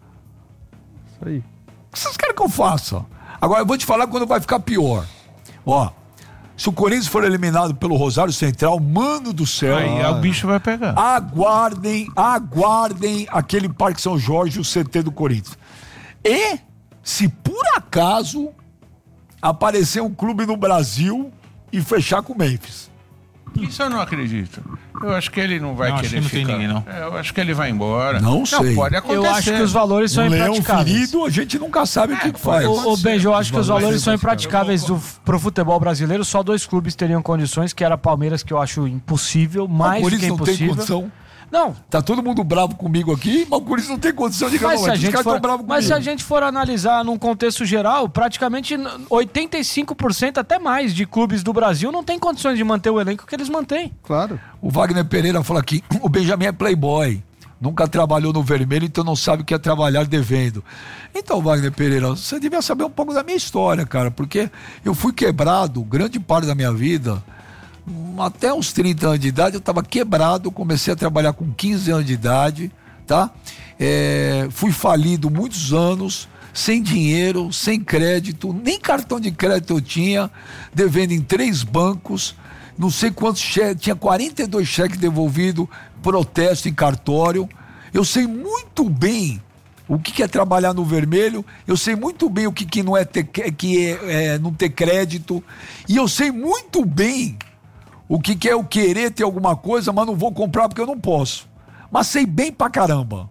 Isso aí. O que vocês querem que eu faça? Agora eu vou te falar quando vai ficar pior. Ó, se o Corinthians for eliminado pelo Rosário Central, mano do céu. Aí o bicho vai pegar. Aguardem, aguardem aquele Parque São Jorge, o C T do Corinthians. E, se por acaso aparecer um clube no Brasil e fechar com o Memphis. Isso eu não acredito. Eu acho que ele não vai Não, acho querer que não ficar. tem ninguém, não. É, eu acho que ele vai embora. Não sei. pode acontecer. Eu acho que os valores são Um leão impraticáveis. ferido, a gente nunca sabe o que, que faz. Ô, ô Benjo, eu acho que os valores são impraticáveis Eu do, pro futebol brasileiro. Só dois clubes teriam condições, que era Palmeiras, que eu acho impossível, O mais do que Corinthians não tem impossível. condição. Não, Tá todo mundo bravo comigo aqui, mas o Corinthians não tem condição de ganhar. mas se, a Os gente caras for, tão bravos mas se a comigo. gente for analisar num contexto geral, praticamente oitenta e cinco por cento até mais de clubes do Brasil não tem condições de manter o elenco que eles mantêm. Claro. O Wagner Pereira fala aqui, o Benjamin é playboy, nunca trabalhou no vermelho, então não sabe o que é trabalhar devendo. Então, Wagner Pereira, você devia saber um pouco da minha história, cara, porque eu fui quebrado grande parte da minha vida. Até uns trinta anos de idade eu estava quebrado, comecei a trabalhar com quinze anos de idade, tá? É, fui falido muitos anos, sem dinheiro, sem crédito, nem cartão de crédito eu tinha, devendo em três bancos, não sei quantos cheques, tinha quarenta e dois cheques devolvidos, protesto em cartório. Eu sei muito bem o que, que é trabalhar no vermelho, eu sei muito bem o que, que não é, ter, que é, é não ter crédito, e eu sei muito bem o que, que é eu querer ter alguma coisa, mas não vou comprar porque eu não posso. Mas sei bem pra caramba.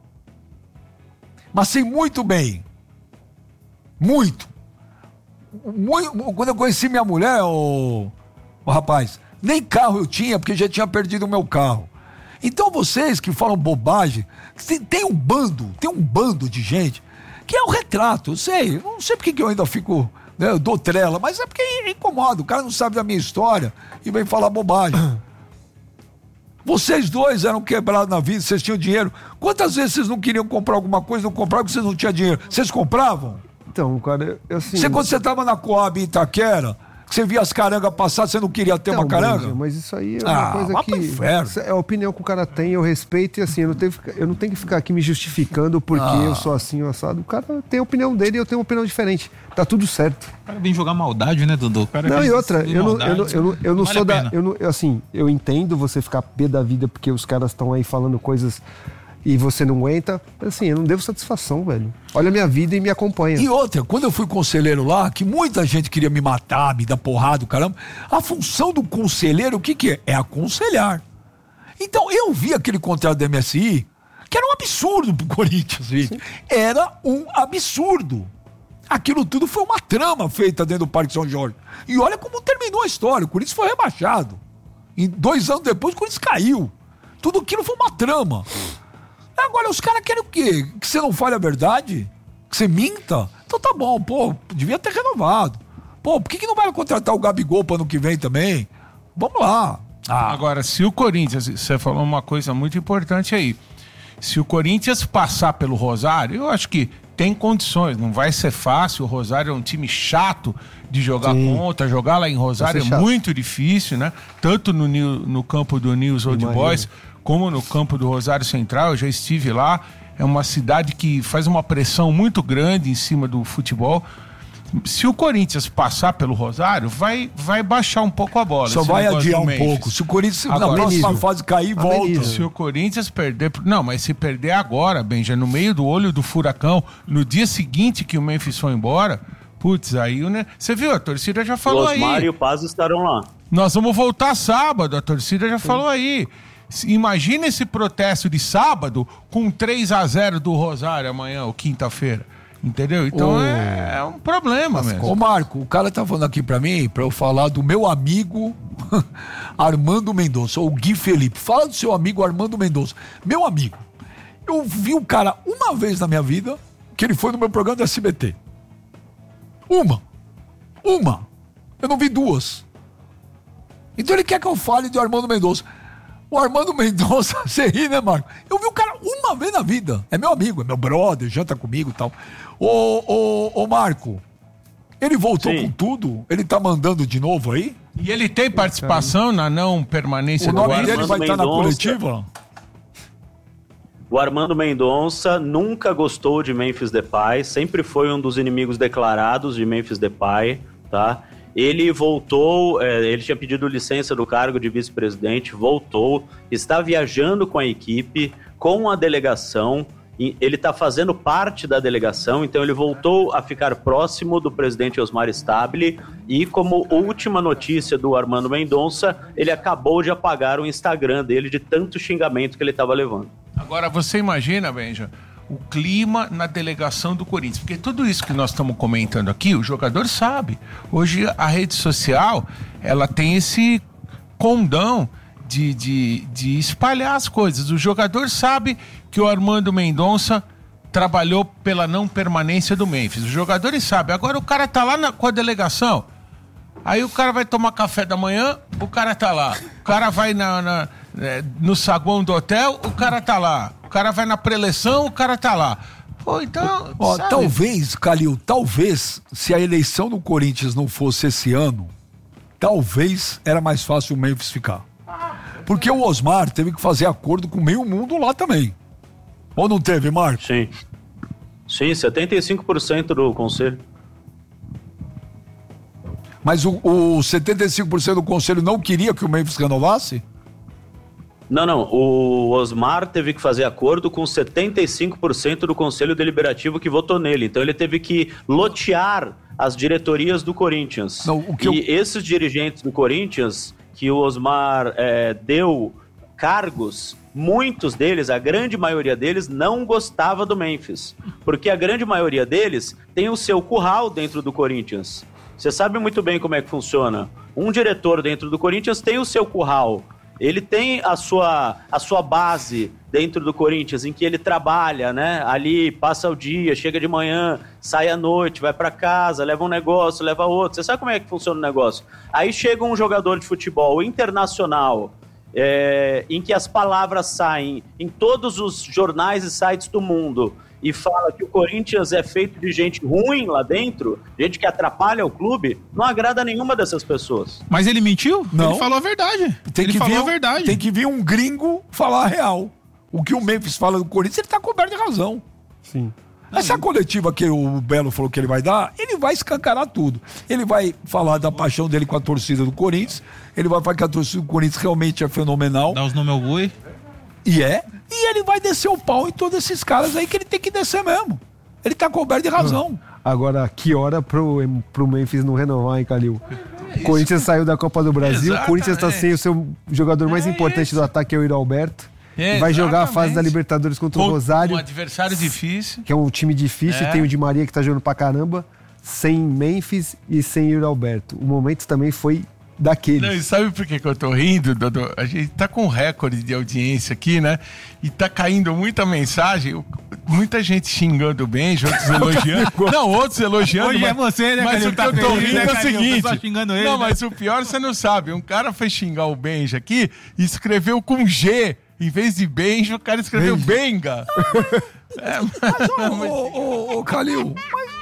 Mas sei muito bem. Muito. muito quando eu conheci minha mulher, o, o rapaz, nem carro eu tinha, porque já tinha perdido o meu carro. Então vocês que falam bobagem, tem, tem um bando, tem um bando de gente que é o retrato, eu sei, eu não sei porque que eu ainda fico né? Eu dou trela, mas é porque incomoda. O cara não sabe da minha história e vem falar bobagem. Vocês dois eram quebrados na vida, vocês tinham dinheiro. Quantas vezes vocês não queriam comprar alguma coisa, não compravam porque vocês não tinham dinheiro? Vocês compravam? Então, cara, eu assim... Você, quando você tava na Coab em Itaquera, que você via as carangas passar, você não queria ter Então, uma caranga? Benja, mas isso aí é uma Ah, coisa vá pro que... inferno. É a opinião que o cara tem, eu respeito. E assim, eu não tenho, que ficar- eu não tenho que ficar aqui me justificando porque Ah. eu sou assim, o assado. O cara tem a opinião dele e eu tenho uma opinião diferente. Tá tudo certo. O cara vem jogar maldade, né, Dudu? O cara Não, vem e outra, de eu não, maldade, eu não, eu não, eu não vale sou a da. pena. Eu não, eu, assim, eu entendo você ficar pé da vida porque os caras estão aí falando coisas e você não aguenta. Mas assim, eu não devo satisfação, velho. Olha a minha vida e me acompanha. E outra, quando eu fui conselheiro lá, que muita gente queria me matar, me dar porrada, caramba, a função do conselheiro, o que que é? É aconselhar. Então, eu vi aquele contrato da M S I, que era um absurdo pro Corinthians, gente. Era um absurdo. Aquilo tudo foi uma trama feita dentro do Parque São Jorge. E olha como terminou a história. O Corinthians foi rebaixado. E dois anos depois, o Corinthians caiu. Tudo aquilo foi uma trama. Agora, os caras querem o quê? Que você não fale a verdade? Que você minta? Então tá bom, pô, devia ter renovado. Pô, por que, que não vai contratar o Gabigol para ano que vem também? Vamos lá. Ah, Agora, se o Corinthians, você falou uma coisa muito importante aí. Se o Corinthians passar pelo Rosário, eu acho que tem condições. Não vai ser fácil. O Rosário é um time chato de jogar Sim. contra. Jogar lá em Rosário Vai ser é chato. muito difícil, né? Tanto no, New- no campo do News Old Imagina. Boys, como no campo do Rosário Central. Eu já estive lá. É uma cidade que faz uma pressão muito grande em cima do futebol. Se o Corinthians passar pelo Rosário, vai, vai baixar um pouco a bola. só esse vai negócio adiar do um Memphis. pouco. Se o Corinthians na Agora, próxima ameniza. fase cair, volta. Ameniza. Se o Corinthians perder. Não, mas se perder agora, Benja, no meio do olho do furacão, no dia seguinte que o Memphis foi embora, putz, aí o né? Você viu? A torcida já O falou Osmar aí. e o Paz estarão lá. Nós vamos voltar sábado, a torcida já falou aí. Se- Imagina esse protesto de sábado com três a zero do Rosário amanhã ou quinta-feira. Entendeu? Então Ô. é, é um problema mesmo. Ô Marco, o cara tá falando aqui pra mim, pra eu falar do meu amigo Armando Mendonça, ou Gui Felipe. Fala do seu amigo Armando Mendonça. Meu amigo, eu vi o cara uma vez na minha vida, que ele foi no meu programa do S B T. Uma. Uma. Eu não vi duas. Então ele quer que eu fale de Armando Mendonça. O Armando Mendonça, você ri, né, Marco? Eu vi o cara uma vez na vida. É meu amigo, é meu brother, janta comigo e tal. Ô, ô, ô, Marco, ele voltou Sim. com tudo? Ele tá mandando de novo aí? E ele tem participação na não permanência O do nome Armando dele vai estar na Mendonça. coletiva? O Armando Mendonça nunca gostou de Memphis Depay, sempre foi um dos inimigos declarados de Memphis Depay, tá? Ele voltou, é, ele tinha pedido licença do cargo de vice-presidente, voltou, está viajando com a equipe, com a delegação, e ele está fazendo parte da delegação, então ele voltou a ficar próximo do presidente Osmar Stabile e, como última notícia do Armando Mendonça, ele acabou de apagar o Instagram dele de tanto xingamento que ele estava levando. Agora, você imagina, Benja, o clima na delegação do Corinthians. Porque tudo isso que nós estamos comentando aqui, o jogador sabe. Hoje, a rede social, ela tem esse condão de, de, de espalhar as coisas. O jogador sabe que o Armando Mendonça trabalhou pela não permanência do Memphis. Os jogadores sabem. Agora, o cara tá lá na, com a delegação. Aí o cara vai tomar café da manhã, o cara tá lá. O cara vai na, na, é, no saguão do hotel, o cara tá lá. O cara vai na preleção, o cara tá lá. Pô, então. Ó, sabe? talvez, Calil, talvez, se a eleição do Corinthians não fosse esse ano, talvez era mais fácil o Memphis ficar. Porque o Osmar teve que fazer acordo com meio mundo lá também. Ou não teve, Marcos? Sim. Sim, setenta e cinco por cento do conselho. Mas o, o setenta e cinco por cento do conselho não queria que o Memphis renovasse? Não, não. O Osmar teve que fazer acordo com setenta e cinco por cento do Conselho Deliberativo que votou nele. Então ele teve que lotear as diretorias do Corinthians. Não, o que e eu- esses dirigentes do Corinthians, que o Osmar é, deu cargos, muitos deles, a grande maioria deles, não gostava do Memphis. Porque a grande maioria deles tem o seu curral dentro do Corinthians. Você sabe muito bem como é que funciona. Um diretor dentro do Corinthians tem o seu curral. Ele tem a sua, a sua base dentro do Corinthians, em que ele trabalha, né? Ali, passa o dia, chega de manhã, sai à noite, vai para casa, leva um negócio, leva outro. Você sabe como é que funciona o negócio? Aí chega um jogador de futebol internacional, é, em que as palavras saem em todos os jornais e sites do mundo, e fala que o Corinthians é feito de gente ruim lá dentro, gente que atrapalha o clube, não agrada nenhuma dessas pessoas. Mas ele mentiu? Não. Ele falou a verdade. Tem ele que falou vir, a verdade. Tem que vir um gringo falar a real. O que o Memphis fala do Corinthians, ele tá coberto de razão. Sim. Essa coletiva que o Belo falou que ele vai dar, ele vai escancarar tudo. Ele vai falar da paixão dele com a torcida do Corinthians, ele vai falar que a torcida do Corinthians realmente é fenomenal. Dá os nomes ao boi. E é. E ele vai descer o pau em todos esses caras aí que ele tem que descer mesmo. Ele tá coberto de razão. Agora, que hora pro, pro Memphis não renovar, hein, Calil? O Corinthians saiu da Copa do Brasil, o Corinthians tá sem o seu jogador mais É importante isso. do ataque, é o Yuri Alberto. É, vai jogar a fase exatamente. da Libertadores contra o Com Rosário, um adversário difícil. que é um time difícil, É. tem o Di Maria que tá jogando pra caramba, sem Memphis e sem Yuri Alberto. O momento também foi daqueles. Não, e sabe por que, que eu tô rindo, Dodô? A gente tá com recorde de audiência aqui, né? E tá caindo muita mensagem, muita gente xingando o Benja, outros elogiando. Não, outros elogiando. Hoje mas, é você, né, Mas Calil? o que Tá eu tô feliz, rindo né, é o Calil? O seguinte. pessoal xingando ele, não, né? mas o pior você não sabe. Um cara foi xingar o Benja aqui e escreveu com G. Em vez de Benja, o cara escreveu Benga. É, Mas, ô, ô, ô, ô, Calil, mas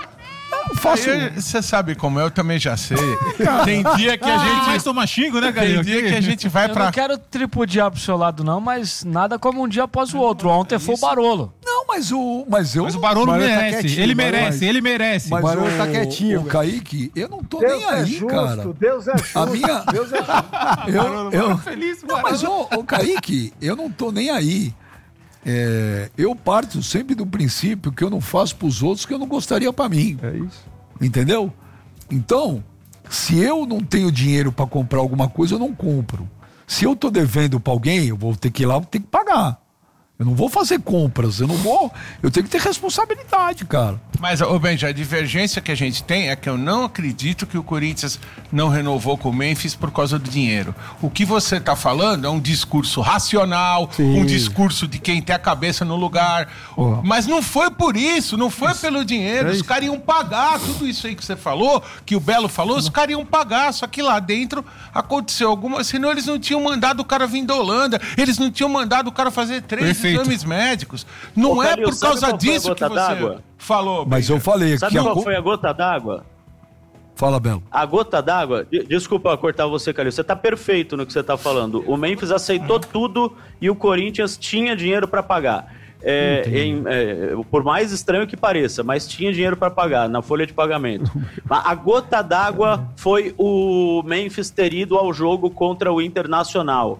eu faço... Você sabe como é, eu também já sei. Tem dia que a Ele gente vai tomar xingo, né, Calil? Tem dia que a gente vai Eu pra. não quero tripudiar pro seu lado, não, mas nada como um dia após o outro. Ontem foi o Barolo. Não, mas o... Mas eu Mas o não- Barolo Barolo tá merece. quietinho, ele Barolo, merece, mas- ele merece. Mas O Barolo o, tá quietinho, o velho. Kaique, eu não tô Deus nem é aí, justo, cara. Deus é justo. A minha... Deus é justo. Eu, eu... Feliz, Não, mas, ô, ô, Kaique, eu não tô nem aí. É, eu parto sempre do princípio que eu não faço pros outros que eu não gostaria pra mim. É isso. Entendeu? Então, se eu não tenho dinheiro pra comprar alguma coisa, eu não compro. Se eu tô devendo pra alguém, eu vou ter que ir lá, vou ter que pagar. Eu não vou fazer compras, eu não vou. Eu tenho que ter responsabilidade, cara. Mas, ô Benja, a divergência que a gente tem é que eu não acredito que o Corinthians não renovou com o Memphis por causa do dinheiro. O que você tá falando é um discurso racional, Sim. um discurso de quem tem a cabeça no lugar. Oh. Mas não foi por isso, não foi pelo dinheiro. É Os isso. caras iam pagar tudo isso aí que você falou, que o Belo falou, os caras iam pagar. Só que lá dentro aconteceu alguma... Senão eles não tinham mandado o cara vir da Holanda, eles não tinham mandado o cara fazer três Perfeito. exames médicos. Não Ô, é Calil, por sabe causa qual foi a disso que gota você d'água? falou. Mas eu falei Sabe que a... qual co- foi a gota d'água? Fala, Belo. A gota d'água, de- desculpa cortar você, Calil, você tá perfeito no que você tá falando. O Memphis aceitou tudo e o Corinthians tinha dinheiro para pagar. É, em- é, por mais estranho que pareça, mas tinha dinheiro para pagar na folha de pagamento. A a gota d'água foi o Memphis ter ido ao jogo contra o Internacional.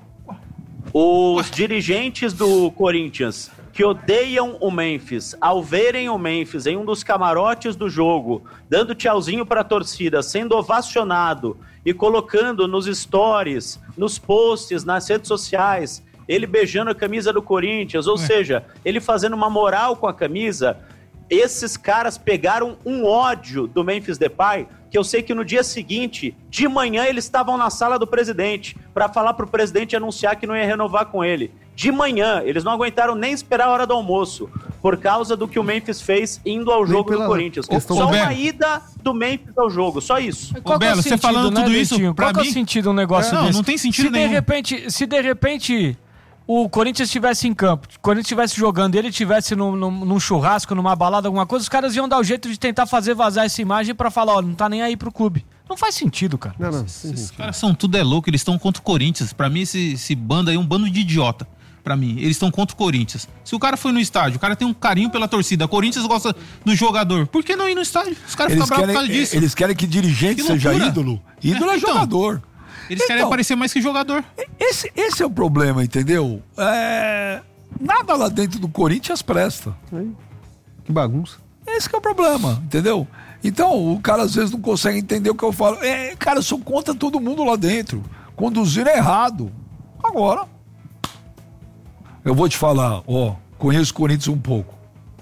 Os dirigentes do Corinthians que odeiam o Memphis, ao verem o Memphis em um dos camarotes do jogo, dando tchauzinho para a torcida, sendo ovacionado e colocando nos stories, nos posts, nas redes sociais, ele beijando a camisa do Corinthians, ou seja, ele fazendo uma moral com a camisa, esses caras pegaram um ódio do Memphis Depay, que eu sei que no dia seguinte, de manhã, eles estavam na sala do presidente para falar pro presidente anunciar que não ia renovar com ele. De manhã, eles não aguentaram nem esperar a hora do almoço, por causa do que o Memphis fez indo ao Nem jogo pela do Corinthians. questão Só do- uma ida do Memphis ao jogo, só isso. Ô, Belo, você falando tudo isso, Dentinho? pra Qual que é mim- o sentido um negócio É, não, desse? não tem sentido se nenhum. De repente, se de repente o Corinthians estivesse em campo, o Corinthians estivesse jogando, ele estivesse num, num, num churrasco, numa balada, alguma coisa, os caras iam dar o jeito de tentar fazer vazar essa imagem pra falar, ó, não tá nem aí pro clube. Não faz sentido, cara. Não, não. Esses caras são tudo é louco, eles estão contra o Corinthians. Pra mim, esse, esse bando aí é um bando de idiota. Pra mim, eles estão contra o Corinthians. Se o cara foi no estádio, o cara tem um carinho pela torcida, o Corinthians gosta do jogador, por que não ir no estádio? Os caras Eles ficam bravos por querem, causa disso. eles querem que dirigente Que seja loucura. ídolo. Ídolo é, É, então. jogador. Eles querem Então, aparecer mais que jogador. Esse, esse é o problema, entendeu? É, nada lá dentro do Corinthians presta. Que bagunça. Esse que é o problema, entendeu? Então, o cara às vezes não consegue entender o que eu falo. É, cara, eu sou contra todo mundo lá dentro. Conduzir é errado. Agora, eu vou te falar, ó, conheço o Corinthians um pouco.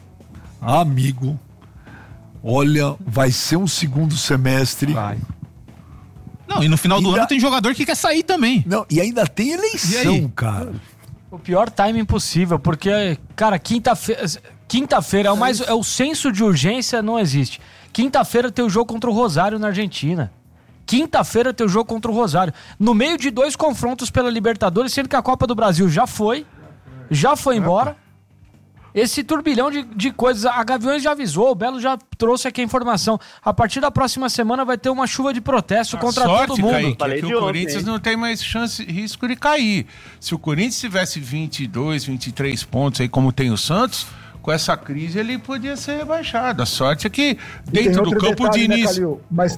Amigo, olha, vai ser um segundo semestre. Vai. Não, Não, e no final do ainda... ano tem jogador que quer sair também. Não, e ainda tem eleição, cara. O pior timing possível, porque, cara, quinta-feira... Quinta-feira é o mais... É o senso de urgência não existe. Quinta-feira tem o jogo contra o Rosário na Argentina. Quinta-feira tem o jogo contra o Rosário. No meio de dois confrontos pela Libertadores, sendo que a Copa do Brasil já foi, já foi embora. Esse turbilhão de, de coisas. A Gaviões já avisou, o Belo já trouxe aqui a informação. A partir da próxima semana vai ter uma chuva de protesto a contra sorte, todo mundo. Kaique, é que o ontem, Corinthians não tem mais chance, risco de cair. Se o Corinthians tivesse vinte e dois, vinte e três pontos aí, como tem o Santos, com essa crise ele podia ser rebaixado. A sorte é que dentro do campo detalhe, de né, início... Calil? Mas...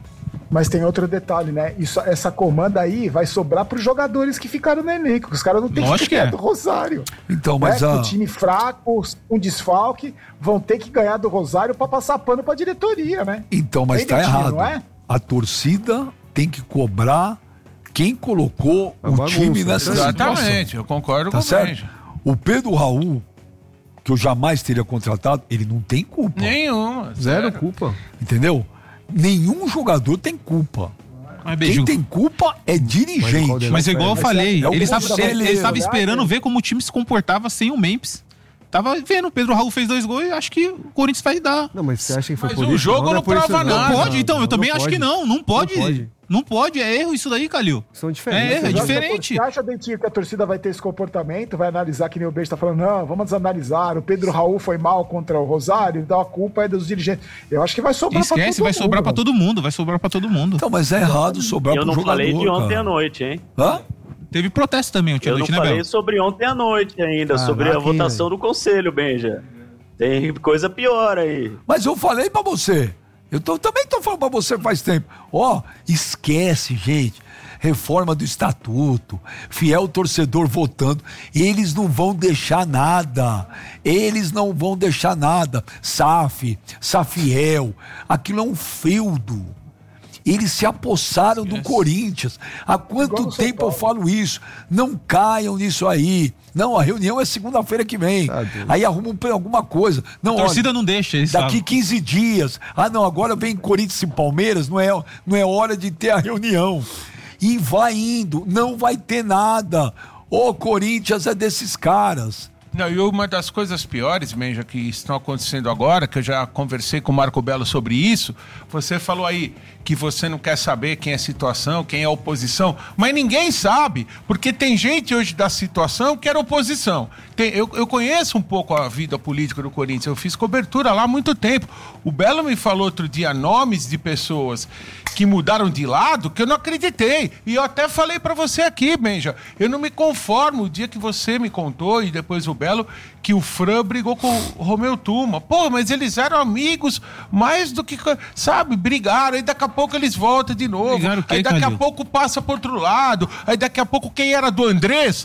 Mas tem outro detalhe, né? Isso, essa comanda aí vai sobrar para os jogadores que ficaram no elenco. Os caras não têm Lógico que ganhar que é. do Rosário. Então, mas né? a... O time fraco, um desfalque, vão ter que ganhar do Rosário para passar pano para a diretoria, né? Então, mas Bem tá dentinho, errado. não é? A torcida tem que cobrar quem colocou A o bagunça, time nessa situação. Exatamente, eu concordo Tá com o certo? Benja. O Pedro Raul, que eu jamais teria contratado, ele não tem culpa. Nenhuma. Zero zero. culpa. Entendeu? Nenhum jogador tem culpa. Mas, Quem Beijo, tem culpa é dirigente. mas igual eu Mas falei, é o ele estava conselheiro, ele estava né? esperando ver como o time se comportava sem o Memphis. Tava vendo, o Pedro Raul fez dois gols e acho que o Corinthians vai dar. Não, mas você acha que foi Mas por o isso? jogo é não por isso, prova Não nada. pode, então, eu não também acho pode. que não. Não pode. Não pode. Não pode, é erro isso daí, Calil. São diferentes. É, é Você acha- diferente. Você acha, Dentinho, que a torcida vai ter esse comportamento? Vai analisar que nem o Beijo tá falando? Não, vamos desanalisar. O Pedro Raul foi mal contra o Rosário, então a culpa é dos dirigentes. Eu acho que vai sobrar pra Esquece, todo vai sobrar mundo, pra todo mundo, vai sobrar pra todo mundo. Então, mas é errado sobrar Eu pro não jogador, falei de ontem cara. à noite, hein? Hã? Teve protesto também, o Eu Tia não Noite, né, falei Bel? sobre ontem à noite ainda, Caraca, sobre a hein, votação velho. do conselho, Benja. Tem coisa pior aí. Mas eu falei pra você. Eu tô- também tô falando pra você faz tempo. Ó, esquece, gente. Reforma do estatuto, fiel torcedor votando. Eles não vão deixar nada. Eles não vão deixar nada. S A F, Safiel, aquilo é um feudo. Eles se apossaram do Corinthians. Há quanto Igual no São tempo eu Paulo. falo isso? Não caiam nisso aí. Não, a reunião é segunda-feira que vem. Tá doido. Aí arrumam alguma coisa. Não, A torcida olha, não deixa, eles daqui sabem. quinze dias. Ah, não, agora vem Corinthians e Palmeiras, não é, não é hora de ter a reunião. E vai indo, não vai ter nada. O Corinthians é desses caras. Não, e uma das coisas piores, Benja, que estão acontecendo agora, que eu já conversei com o Marco Belo sobre isso, você falou aí que você não quer saber quem é situação, quem é oposição, mas ninguém sabe, porque tem gente hoje da situação que era oposição. Tem, eu, eu conheço um pouco a vida política do Corinthians, eu fiz cobertura lá há muito tempo. O Belo me falou outro dia nomes de pessoas que mudaram de lado que eu não acreditei. E eu até falei pra você aqui, Benja, eu não me conformo o dia que você me contou e depois o Belo que o Fran brigou com o Romeu Tuma. Pô, mas eles eram amigos mais do que, sabe, brigaram, aí daqui a pouco eles voltam de novo. Brigaram o quê, Aí daqui a Calil? pouco passa pro outro lado. Aí daqui a pouco quem era do Andrés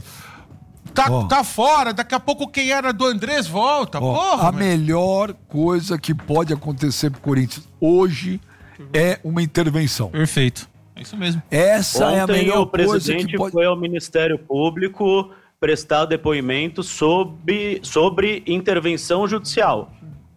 tá, Ó. tá fora. Daqui a pouco quem era do Andrés volta. Ó, Porra, a meu. melhor coisa que pode acontecer pro Corinthians hoje é uma intervenção. Perfeito. É isso mesmo. Essa é a Ontem melhor o coisa presidente que pode... foi ao Ministério Público prestar depoimento sobre, sobre intervenção judicial.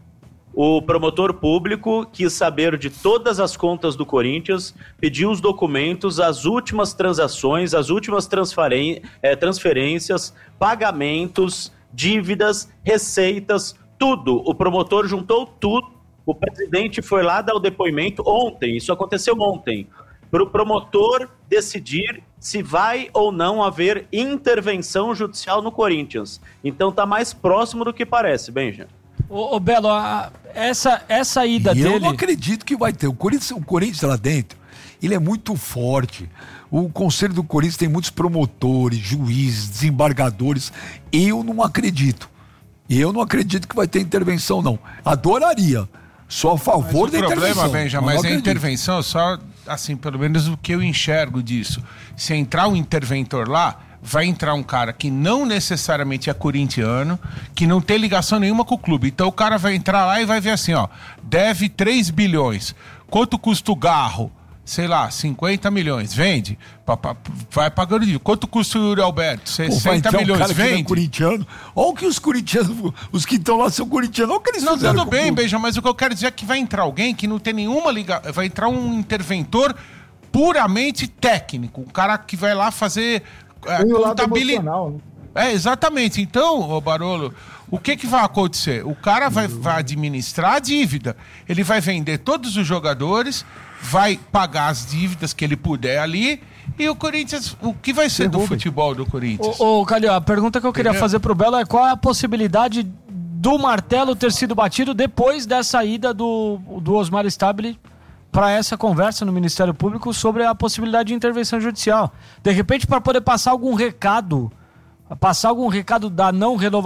O promotor público quis saber de todas as contas do Corinthians, pediu os documentos, as últimas transações, as últimas transferen- eh, transferências, pagamentos, dívidas, receitas, tudo. O promotor juntou tudo. O presidente foi lá dar o depoimento ontem, isso aconteceu ontem, para o promotor decidir se vai ou não haver intervenção judicial no Corinthians. Então tá mais próximo do que parece, Benja. Ô, ô, Belo, a- essa, essa ida E eu dele... não acredito que vai ter. O Corinthians, o Corinthians lá dentro, ele é muito forte. O Conselho do Corinthians tem muitos promotores, juízes, desembargadores. Eu não acredito. Eu não acredito que vai ter intervenção, não. Adoraria. Sou a favor Mas da o problema, intervenção. Benja, não mas a acredito. intervenção, só assim, pelo menos o que eu enxergo disso. Se entrar um interventor lá, vai entrar um cara que não necessariamente é corintiano, que não tem ligação nenhuma com o clube. Então o cara vai entrar lá e vai ver assim, ó, deve três bilhões. Quanto custa o garro? Sei lá, cinquenta milhões. Vende. Pa- pa- Vai pagando de. Quanto custa o Yuri Alberto? Pô, vai sessenta entrar um milhões. cara que não é Vende. corintiano. Olha o que os corintianos, os que estão lá são corintianos. Olha o que eles Não, fizeram tudo com o bem, clube. Beija, mas o que eu quero dizer é que vai entrar alguém que não tem nenhuma ligação. Vai entrar um interventor puramente técnico, um cara que vai lá fazer é, Tem o lado contabilidade. emocional, né? É, exatamente. Então, ô Barolo, o que que vai acontecer? O cara vai, vai administrar a dívida. Ele vai vender todos os jogadores, vai pagar as dívidas que ele puder ali, e o Corinthians, o que vai ser do futebol do Corinthians? Ô, ô Calil, a pergunta que eu queria Entendeu? fazer pro Belo é qual é a possibilidade do martelo ter sido batido depois da saída do, do Osmar Stabile para essa conversa no Ministério Público sobre a possibilidade de intervenção judicial. De repente, para poder passar algum recado, passar algum recado da não renovação